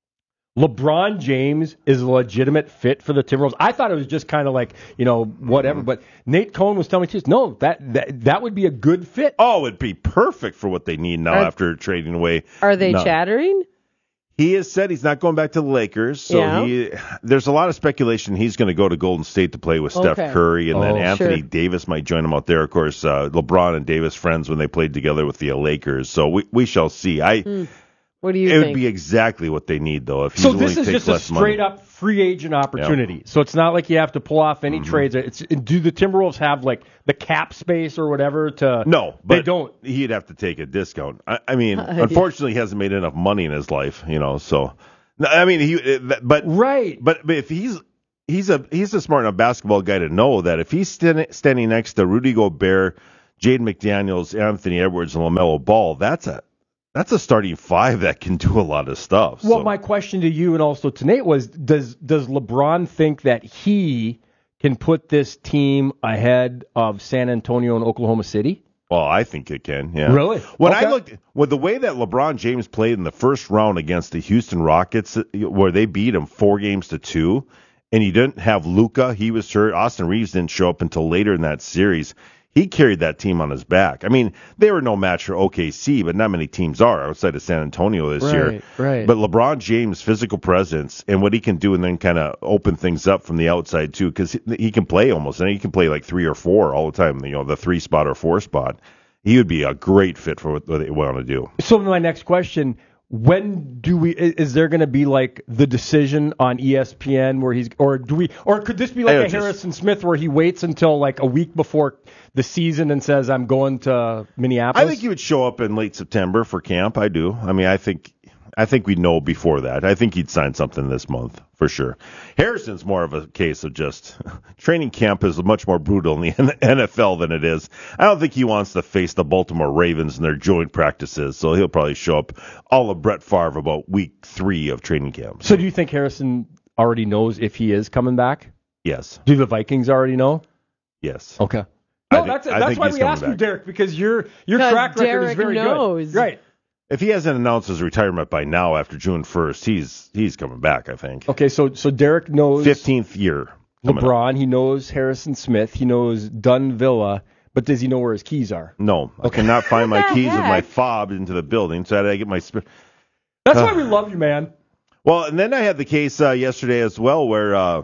LeBron James is a legitimate fit for the Timberwolves. I thought it was just kind of like, you know, whatever. Mm-hmm. But Nate Cohn was telling me, too, no, that, that that would be a good fit. Oh, it'd be perfect for what they need now Are, after trading away. Are they no. chattering? He has said he's not going back to the Lakers. So Yeah. he, there's a lot of speculation he's going to go to Golden State to play with Steph Okay. Curry, and Oh, then Anthony sure. Davis might join him out there. Of course, uh, LeBron and Davis friends when they played together with the Lakers. So we we shall see. I. Hmm. What do you it think? would be exactly what they need, though. If he's So willing this to is take just a less straight money. up free agent opportunity. So it's not like you have to pull off any Mm-hmm. trades. It's do the Timberwolves have like the cap space or whatever to? No, they but don't. He'd have to take a discount. I, I mean, Uh, yeah. unfortunately, he hasn't made enough money in his life, you know. So, no, I mean, he. But right. But, but if he's he's a he's a smart enough basketball guy to know that if he's stand, standing next to Rudy Gobert, Jaden McDaniels, Anthony Edwards, and LaMelo Ball, that's a that's a starting five that can do a lot of stuff. Well, so. my question to you and also to Nate was: Does does LeBron think that he can put this team ahead of San Antonio and Oklahoma City? Well, I think it can. Yeah. Really? When Okay. I looked, with the way that LeBron James played in the first round against the Houston Rockets, where they beat him four games to two, and he didn't have Luka, he was hurt. Austin Reeves didn't show up until later in that series. He carried that team on his back. I mean, they were no match for O K C, but not many teams are outside of San Antonio this Right, year. right. But LeBron James' physical presence and what he can do, and then kind of open things up from the outside too, because he, he can play almost, and he can play like three or four all the time. You know, the three spot or four spot. He would be a great fit for what they want to do. So my next question: When do we? Is there going to be like the decision on E S P N where he's, or do we, or could this be like I a just- Harrison Smith where he waits until like a week before the season and says, "I'm going to Minneapolis"? I think he would show up in late September for camp. I do. I mean, I think I think we'd know before that. I think he'd sign something this month for sure. Harrison's more of a case of just training camp is much more brutal in the N F L than it is. I don't think he wants to face the Baltimore Ravens in their joint practices, so he'll probably show up all of Brett Favre about week three of training camp. So do you think Harrison already knows if he is coming back? Yes. Do the Vikings already know? Yes. Okay. I No, think- that's I that's think why he's we coming asked you, back. Derek, because your your 'Cause track record is Derek very knows. good. Right. If he hasn't announced his retirement by now after June first, he's he's coming back, I think. Okay, so so Derek knows fifteenth year. coming up. LeBron, he knows Harrison Smith, he knows Dunn Villa, but does he know where his keys are? No, I cannot find my What the keys with my heck? fob into the building, so I had to get my. Sp- That's Uh, why we love you, man. well, and then I had the case uh, yesterday as well, where uh,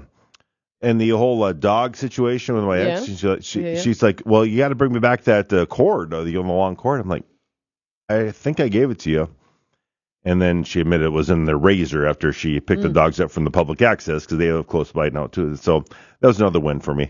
in the whole uh, dog situation with my Yeah. ex, she's, uh, she, Yeah, yeah. she's like, "Well, you got to bring me back that uh, cord, uh, the, the long cord." I'm like, "I think I gave it to you." And then she admitted it was in the razor after she picked the Mm. dogs up from the public access because they live close by now too. So that was another win for me.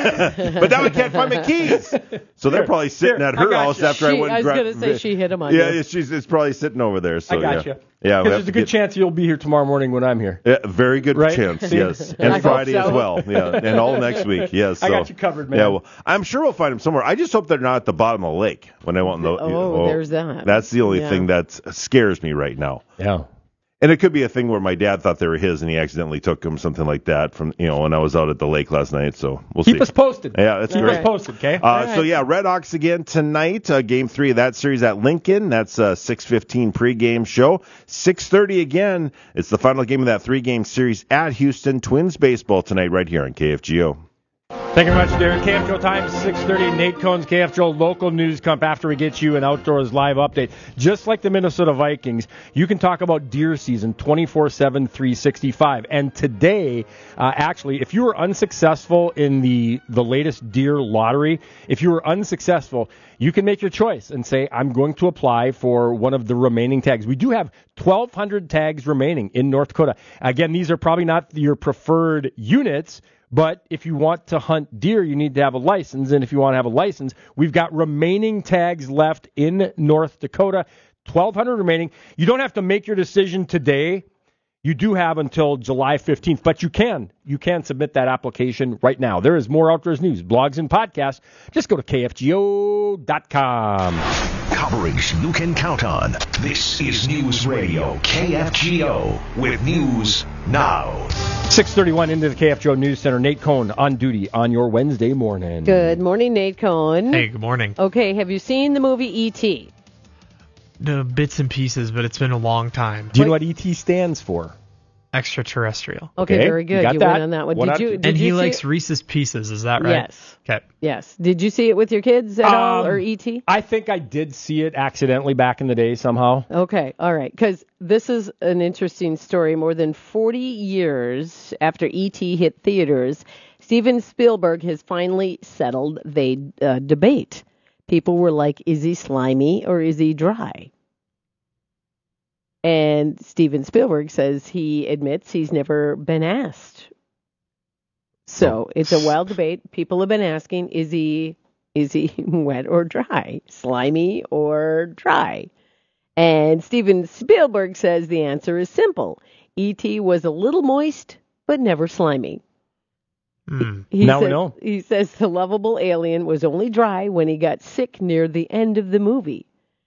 But now I can't find my keys. So they're Here, probably sitting here, at I her got house you. after I She- went. I was gra- gonna say she hit 'em on Yeah, you. she's it's probably sitting over there. So I got yeah. you. Yeah, we Because have there's to a good get- chance you'll be here tomorrow morning when I'm here. Yeah, very good Right? chance, yes. I And hope Friday so. as well. Yeah, and all next week, yes. I So, got you covered, man. Yeah, well, I'm sure we'll find them somewhere. I just hope they're not at the bottom of the lake when I want to know. Oh, there's that. That's the only Yeah. thing that scares me right now. Yeah. And it could be a thing where my dad thought they were his and he accidentally took them, something like that, from, you know, when I was out at the lake last night. So we'll Keep see. us posted. Yeah, that's Keep great. us posted, okay? Uh, So yeah, Red Hawks again tonight. Uh, game three of that series at Lincoln. That's a six fifteen pregame show. six thirty again. It's the final game of that three-game series at Houston. Twins baseball tonight, right here on K F G O. Thank you very much, Derek. K F G O time, six thirty. Nate Cohn's K F G O local news comp after we get you an Outdoors live update. Just like the Minnesota Vikings, you can talk about deer season twenty-four seven, three sixty-five. And today, uh, actually, if you were unsuccessful in the, the latest deer lottery, if you were unsuccessful, you can make your choice and say, I'm going to apply for one of the remaining tags. We do have twelve hundred tags remaining in North Dakota. Again, these are probably not your preferred units, but if you want to hunt deer, you need to have a license. And if you want to have a license, we've got remaining tags left in North Dakota, twelve hundred remaining. You don't have to make your decision today. You do have until July fifteenth, but you can. You can submit that application right now. There is more outdoors news, blogs, and podcasts. Just go to K F G O dot com. Coverage you can count on. This is News Radio K F G O with News Now. six thirty-one into the K F G O News Center. Nate Cohn on duty on your Wednesday morning. Good morning, Nate Cohn. Hey, good morning. Okay, have you seen the movie E T? The bits and pieces, but it's been a long time. Do you know what E T stands for? Extraterrestrial. Okay, Okay, very good. you got You that. went on that one. One Did out- you? Did and you he see likes it? Reese's Pieces, is that right? Yes. Okay. Yes. Did you see it with your kids at all, Um, or E T? I think I did see it accidentally back in the day somehow. Okay, all right. Because this is an interesting story. More than forty years after E T hit theaters, Steven Spielberg has finally settled the uh, debate. People were like, is he slimy or is he dry? And Steven Spielberg says he admits he's never been asked. So it's a wild debate. People have been asking, is he is he wet or dry? Slimy or dry? And Steven Spielberg says the answer is simple. E T was a little moist, but never slimy. Mm. He Now we says, know. He says the lovable alien was only dry when he got sick near the end of the movie.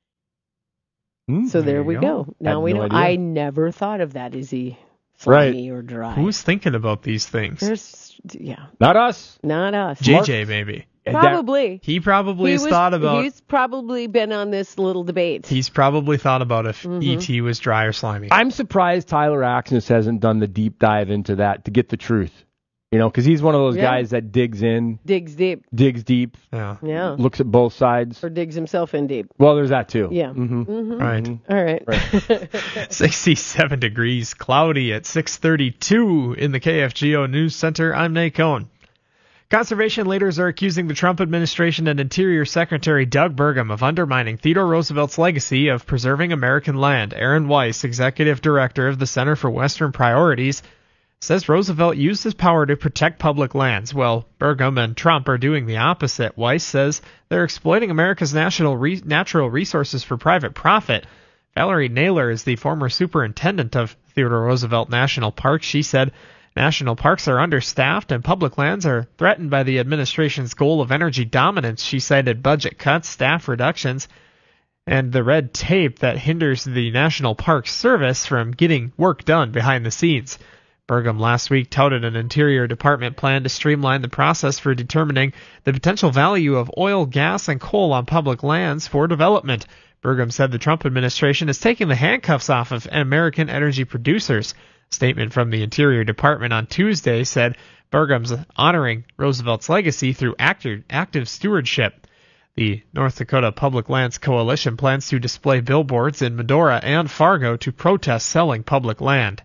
Mm, So there, you we go. go. Now Had we no know. idea. I never thought of that. Is he slimy or dry? Who's thinking about these things? There's, yeah, Not us. not us. J J, maybe. Probably. He probably He has was- thought about. He's probably been on this little debate. He's probably thought about if Mhm. E T was dry or slimy. I'm surprised Tyler Axness hasn't done the deep dive into that to get the truth. You know, because he's one of those Yeah. guys that digs in, Digs deep. digs deep, Yeah. Yeah. looks at both sides. Or digs himself in deep. Well, there's that too. Yeah. hmm Mhm. Right. All right. sixty-seven degrees, cloudy at six thirty-two in the K F G O News Center. I'm Nate Cohn. Conservation leaders are accusing the Trump administration and Interior Secretary Doug Burgum of undermining Theodore Roosevelt's legacy of preserving American land. Aaron Weiss, executive director of the Center for Western Priorities, says Roosevelt used his power to protect public lands. Well, Burgum and Trump are doing the opposite. Weiss says they're exploiting America's national re- natural resources for private profit. Valerie Naylor is the former superintendent of Theodore Roosevelt National Park. She said national parks are understaffed and public lands are threatened by the administration's goal of energy dominance. She cited budget cuts, staff reductions, and the red tape that hinders the National Park Service from getting work done behind the scenes. Burgum last week touted an Interior Department plan to streamline the process for determining the potential value of oil, gas, and coal on public lands for development. Burgum said the Trump administration is taking the handcuffs off of American energy producers. A statement from the Interior Department on Tuesday said Burgum's honoring Roosevelt's legacy through active, active stewardship. The North Dakota Public Lands Coalition plans to display billboards in Medora and Fargo to protest selling public land.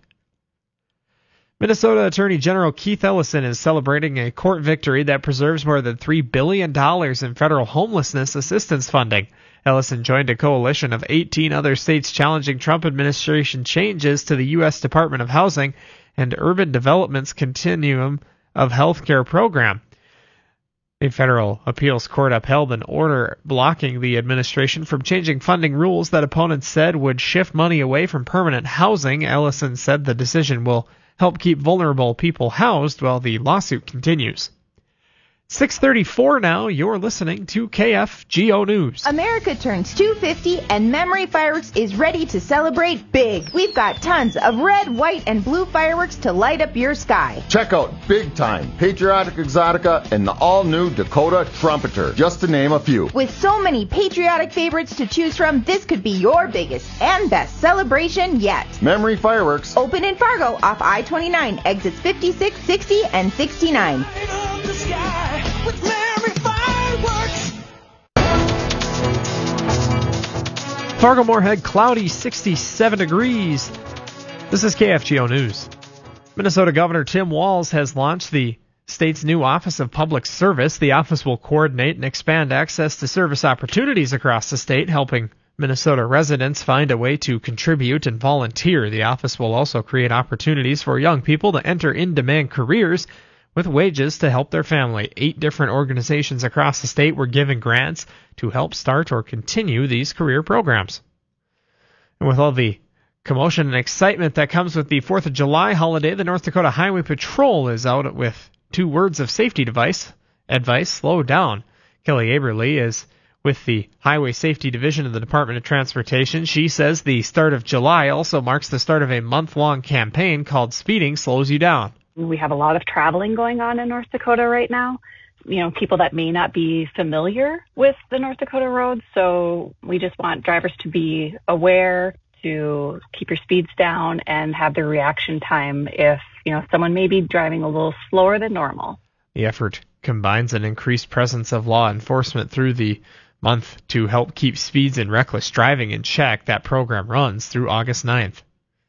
Minnesota Attorney General Keith Ellison is celebrating a court victory that preserves more than three billion dollars in federal homelessness assistance funding. Ellison joined a coalition of eighteen other states challenging Trump administration changes to the U S Department of Housing and Urban Development's Continuum of Healthcare program. A federal appeals court upheld an order blocking the administration from changing funding rules that opponents said would shift money away from permanent housing. Ellison said the decision will help keep vulnerable people housed while the lawsuit continues. six thirty-four now, you're listening to K F G O News. America turns two fifty and Memory Fireworks is ready to celebrate big. We've got tons of red, white, and blue fireworks to light up your sky. Check out Big Time, Patriotic Exotica, and the all-new Dakota Trumpeter, just to name a few. With so many patriotic favorites to choose from, this could be your biggest and best celebration yet. Memory Fireworks. Open in Fargo off I twenty-nine, exits fifty-six, sixty, and sixty-nine. Fargo Moorhead, cloudy, sixty-seven degrees. This is K F G O News. Minnesota Governor Tim Walz has launched the state's new Office of Public Service. The office will coordinate and expand access to service opportunities across the state, helping Minnesota residents find a way to contribute and volunteer. The office will also create opportunities for young people to enter in-demand careers with wages to help their family. Eight different organizations across the state were given grants to help start or continue these career programs. And with all the commotion and excitement that comes with the fourth of July holiday, the North Dakota Highway Patrol is out with two words of safety device advice: slow down. Kelly Aberly is with the Highway Safety Division of the Department of Transportation. She says the start of July also marks the start of a month-long campaign called Speeding Slows You Down. We have a lot of traveling going on in North Dakota right now. You know, people that may not be familiar with the North Dakota roads. So we just want drivers to be aware, to keep your speeds down, and have their reaction time if, you know, someone may be driving a little slower than normal. The effort combines an increased presence of law enforcement through the month to help keep speeds and reckless driving in check. That program runs through August ninth.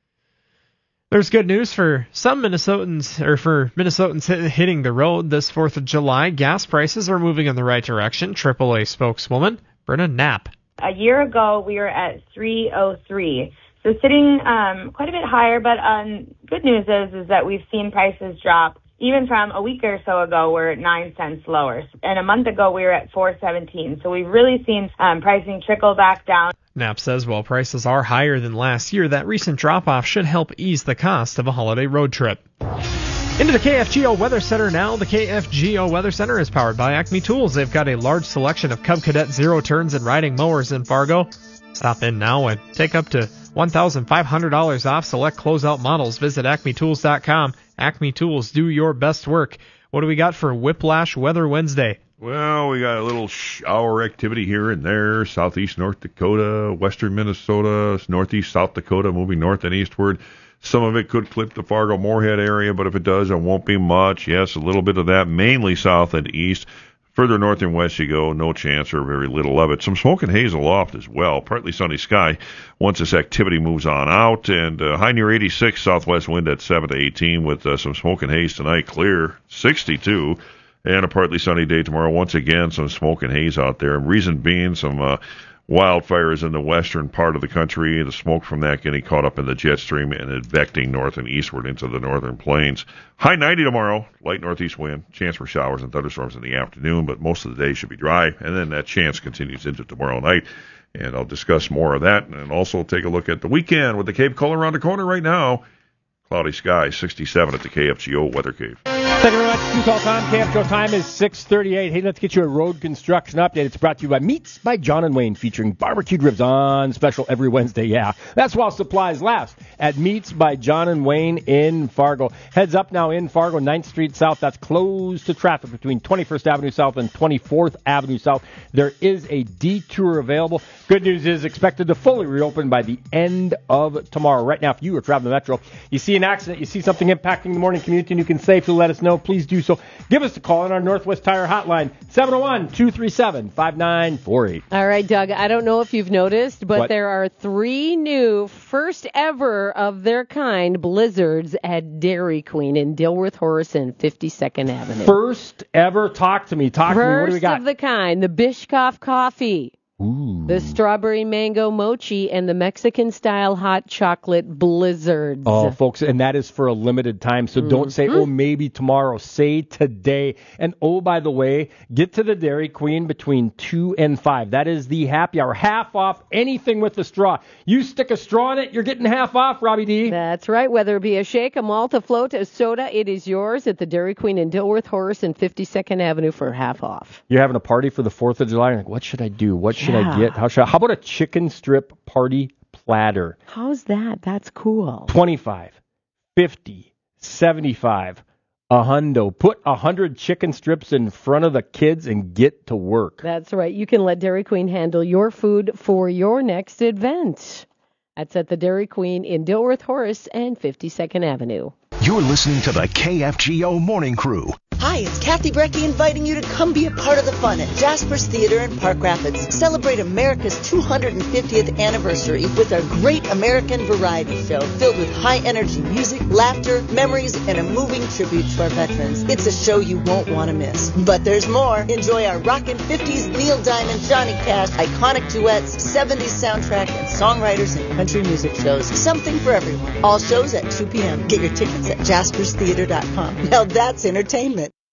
There's good news for some Minnesotans, or for Minnesotans hitting the road this fourth of July. Gas prices are moving in the right direction. triple A spokeswoman Brenna Knapp. A year ago, we were at three oh three, so sitting um, quite a bit higher. But um, good news is is that we've seen prices drop. Even from a week or so ago, we're nine cents lower. And a month ago, we were at four seventeen. So we've really seen um, pricing trickle back down. Knapp says while prices are higher than last year, that recent drop-off should help ease the cost of a holiday road trip. Into the K F G O Weather Center now. The K F G O Weather Center is powered by Acme Tools. They've got a large selection of Cub Cadet zero turns and riding mowers in Fargo. Stop in now and take up to one thousand five hundred dollars off select closeout models. Visit acme tools dot com. Acme Tools, do your best work. What do we got for Whiplash Weather Wednesday? Well, we got a little shower activity here and there. Southeast North Dakota, western Minnesota, northeast South Dakota, moving north and eastward. Some of it could clip the Fargo-Moorhead area, but if it does, it won't be much. Yes, a little bit of that, mainly south and east. Further north and west you go, no chance or very little of it. Some smoke and haze aloft as well. Partly sunny sky once this activity moves on out. And uh, high near eighty-six, southwest wind at seven to eighteen with uh, some smoke and haze tonight. Clear, sixty-two. And a partly sunny day tomorrow. Once again, some smoke and haze out there. Reason being some uh, wildfires in the western part of the country. The smoke from that getting caught up in the jet stream and advecting north and eastward into the northern plains. High ninety tomorrow. Light northeast wind. Chance for showers and thunderstorms in the afternoon, but most of the day should be dry. And then that chance continues into tomorrow night. And I'll discuss more of that and also take a look at the weekend with the Cave Color around the corner right now. Cloudy skies, sixty-seven at the K F G O Weather Cave. Thank you very much. Two call time. K F G O time is six thirty-eight. Hey, let's get you a road construction update. It's brought to you by Meats by John and Wayne, featuring barbecued ribs on special every Wednesday. Yeah, that's while supplies last at Meats by John and Wayne in Fargo. Heads up now in Fargo, ninth Street South. That's closed to traffic between twenty-first Avenue South and twenty-fourth Avenue South. There is a detour available. Good news is expected to fully reopen by the end of tomorrow. Right now, if you are traveling the Metro, you see an accident, you see something impacting the morning commute, and you can safely let us know, please do so. Give us a call on our Northwest Tire hotline, seven oh one, two three seven, five nine four eight. All right, Doug, I don't know if you've noticed, but What? there are three new, first ever of their kind, blizzards at Dairy Queen in Dilworth, Horace, and fifty-second Avenue. First ever, talk to me. Talk First to me. What do we got? of the kind, the Bishkoff coffee. Ooh. The strawberry mango mochi and the Mexican-style hot chocolate blizzards. Oh, folks, and that is for a limited time, so don't say, oh, maybe tomorrow. Say today. And, oh, by the way, get to the Dairy Queen between two and five. That is the happy hour. Half off anything with a straw. You stick a straw in it, you're getting half off, Robbie D. That's right. Whether it be a shake, a malt, a float, a soda, it is yours at the Dairy Queen in Dilworth, Horace, and fifty-second Avenue for half off. You're having a party for the fourth of July. You're like, what should I do? What should Yeah. I get? How should I, how about a chicken strip party platter? How's that? That's cool. twenty-five, fifty, seventy-five, a hundo. Put a hundred chicken strips in front of the kids and get to work. That's right. You can let Dairy Queen handle your food for your next event. That's at the Dairy Queen in Dilworth, Horace, and fifty-second Avenue. You're listening to the K F G O Morning Crew. Hi, it's Kathy Brecky inviting you to come be a part of the fun at Jasper's Theater in Park Rapids. Celebrate America's two hundred fiftieth anniversary with our Great American Variety Show filled with high-energy music, laughter, memories, and a moving tribute to our veterans. It's a show you won't want to miss. But there's more. Enjoy our rockin' fifties, Neil Diamond, Johnny Cash, iconic duets, seventies soundtrack, and songwriters and country music shows. Something for everyone. All shows at two p.m. Get your tickets at jaspers theater dot com. Now that's entertainment.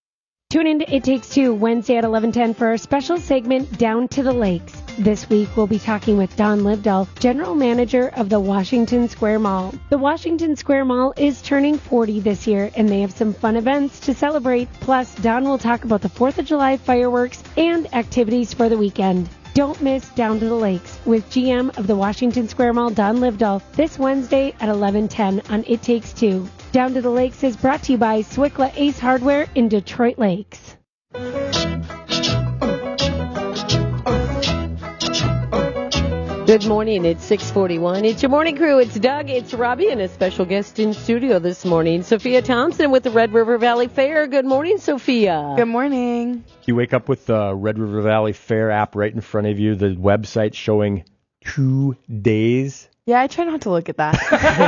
Tune in to It Takes Two Wednesday at eleven ten for our special segment Down to the Lakes. This week we'll be talking with Don Livdahl, General Manager of the Washington Square Mall. The Washington Square Mall is turning forty this year, and they have some fun events to celebrate. Plus, Don will talk about the fourth of July fireworks and activities for the weekend. Don't miss Down to the Lakes with G M of the Washington Square Mall, Don Livdahl, this Wednesday at eleven ten on It Takes Two. Down to the Lakes is brought to you by Swickla Ace Hardware in Detroit Lakes. Good morning. It's six forty-one. It's your morning crew. It's Doug. It's Robbie and a special guest in studio this morning, Sophia Thompson with the Red River Valley Fair. Good morning, Sophia. Good morning. You wake up with the Red River Valley Fair app right in front of you, the website showing two days. Yeah, I try not to look at that.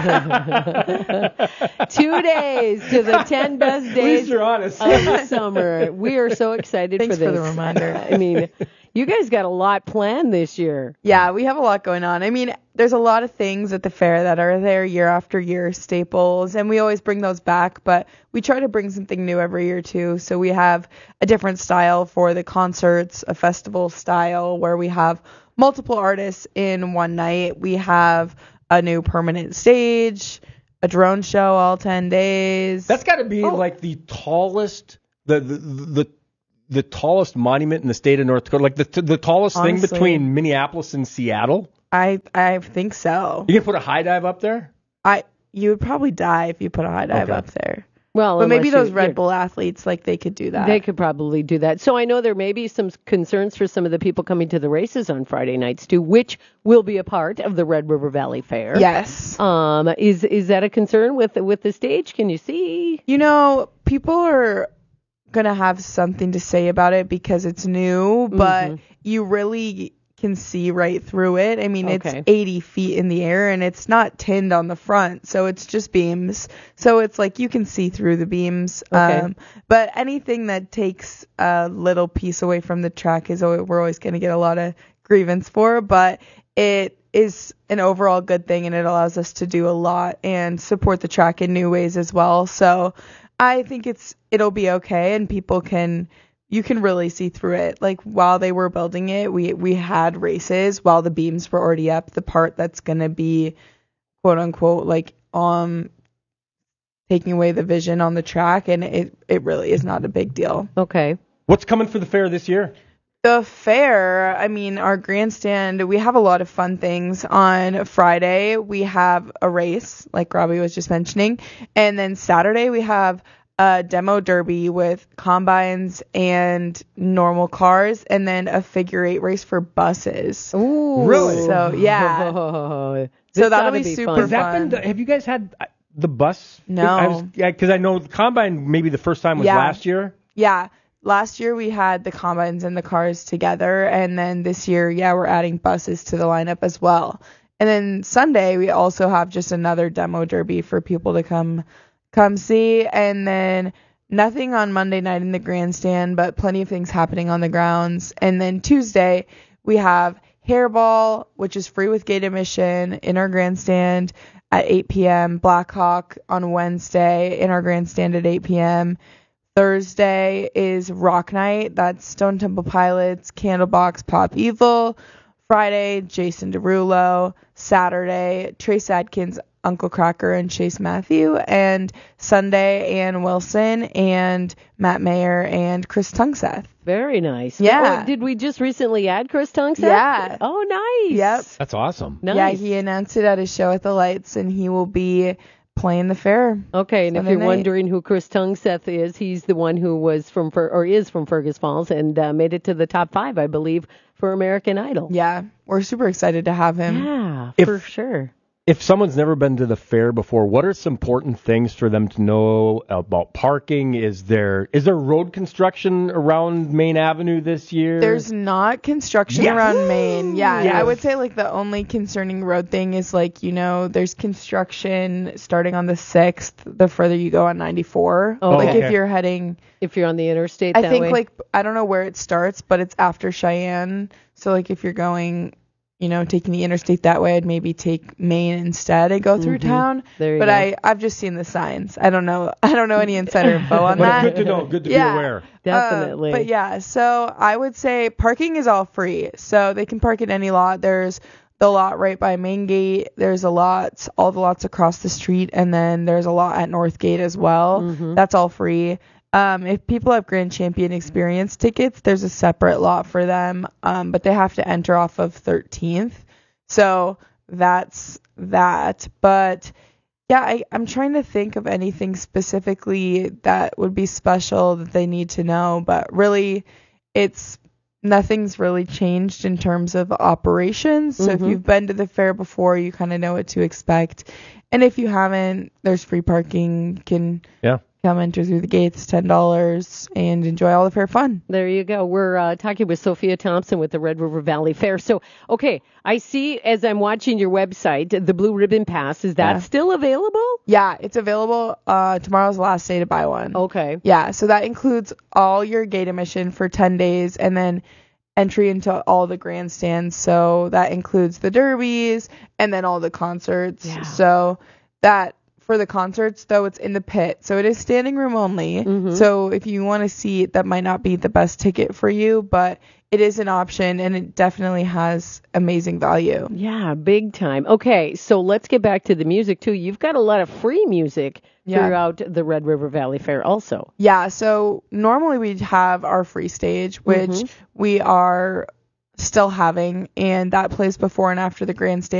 Two days to the ten best days At least you're honest. of the summer. We are so excited Thanks for this. for the reminder. I mean, you guys got a lot planned this year. Yeah, we have a lot going on. I mean, there's a lot of things at the fair that are there year after year, staples, and we always bring those back, but we try to bring something new every year too. So we have a different style for the concerts, a festival style where we have multiple artists in one night. We have a new permanent stage, a drone show all ten days. That's got to be oh. like the tallest, the, the the the tallest monument in the state of North Dakota, like the the tallest Honestly, thing between Minneapolis and Seattle. I I think so. You can put a high dive up there? I you would probably die if you put a high dive okay. up there. Well, but maybe those you, Red Bull athletes, like they could do that. They could probably do that. So I know there may be some concerns for some of the people coming to the races on Friday nights too, which will be a part of the Red River Valley Fair. Yes. Um, is is that a concern with with the stage? Can you see? You know, people are gonna have something to say about it because it's new, but mm-hmm. you really can see right through it. I mean, okay. it's eighty feet in the air and it's not tinned on the front, so it's just beams. So it's like you can see through the beams. Okay. Um, but anything that takes a little piece away from the track is always, we're always going to get a lot of grievance for. But it is an overall good thing and it allows us to do a lot and support the track in new ways as well. So I think it's it'll be okay and people can. You can really see through it. Like while they were building it, we we had races while the beams were already up. The part that's gonna be quote unquote like um taking away the vision on the track, and it it really is not a big deal. Okay. What's coming for the fair this year? The fair, I mean, our grandstand, we have a lot of fun things. On Friday, we have a race, like Robbie was just mentioning, and then Saturday we have a demo derby with combines and normal cars, and then a figure eight race for buses. Ooh, really? So yeah, oh, so that'll be, be super fun. Has that been the, have you guys had the bus? No, I was, yeah, because I know the combine. Maybe the first time was yeah. last year. Yeah, last year we had the combines and the cars together, and then this year, yeah, we're adding buses to the lineup as well. And then Sunday we also have just another demo derby for people to come. Come see, and then nothing on Monday night in the grandstand, but plenty of things happening on the grounds. And then Tuesday, we have Hairball, which is free with gate admission in our grandstand at eight p.m. Blackhawk on Wednesday in our grandstand at eight p.m. Thursday is Rock Night. That's Stone Temple Pilots, Candlebox, Pop Evil. Friday, Jason Derulo. Saturday, Trace Adkins, Uncle Cracker, and Chase Matthew. And Sunday, Ann Wilson and Matt Mayer and Chris Tungseth. Very nice. Yeah. Oh, did we just recently add Chris Tungseth? Yeah. Oh, nice. Yep. That's awesome. Nice. Yeah, he announced it at his show at the Lights, and he will be playing the fair. Okay, and Sunday if you're night. wondering who Chris Tungseth is, he's the one who was from Fer- or is from Fergus Falls and uh, made it to the top five, I believe, for American Idol. Yeah, we're super excited to have him. Yeah, If- for sure. If someone's never been to the fair before, what are some important things for them to know about parking? Is there is there road construction around Main Avenue this year? There's not construction Yes. around Maine. Yeah, Yes. I would say like the only concerning road thing is like, you know, there's construction starting on the sixth, the further you go on ninety-four. Oh, like okay. if you're heading, If you're on the interstate I that think way. like, I don't know where it starts, but it's after Cheyenne. So like if you're going you know, taking the interstate that way, I'd maybe take Maine instead and go through Mhm. town. There you but go. I, I've just seen the signs. I don't know. I don't know any insider info on But that. good to know. Good to Yeah. be aware. Definitely. Uh, but yeah, so I would say parking is all free. So they can park at any lot. There's the lot right by Main Gate. There's a lot, all the lots across the street, and then there's a lot at North Gate as well. Mhm. That's all free. Um, if people have Grand Champion Experience tickets, there's a separate lot for them, um, but they have to enter off of thirteenth. So that's that. But yeah, I, I'm trying to think of anything specifically that would be special that they need to know, but really it's nothing's really changed in terms of operations. So if Mhm. you've been to the fair before, you kind of know what to expect. And if you haven't, there's free parking. You can Yeah. come enter through the gates, ten dollars, and enjoy all the fair fun. There you go. We're uh, talking with Sophia Thompson with the Red River Valley Fair. So, okay, I see as I'm watching your website, the Blue Ribbon Pass, is that Yeah. still available? Yeah, it's available. Uh, tomorrow's the last day to buy one. Okay. Yeah, so that includes all your gate admission for ten days and then entry into all the grandstands. So that includes the derbies and then all the concerts. Yeah. So that for the concerts, though, it's in the pit. So it is standing room only. Mhm. So if you want to see it, that might not be the best ticket for you, but it is an option and it definitely has amazing value. Yeah, big time. Okay, so let's get back to the music, too. You've got a lot of free music Yeah. throughout the Red River Valley Fair also. Yeah, so normally we'd have our free stage, which Mhm. we are still having, and that plays before and after the grandstand.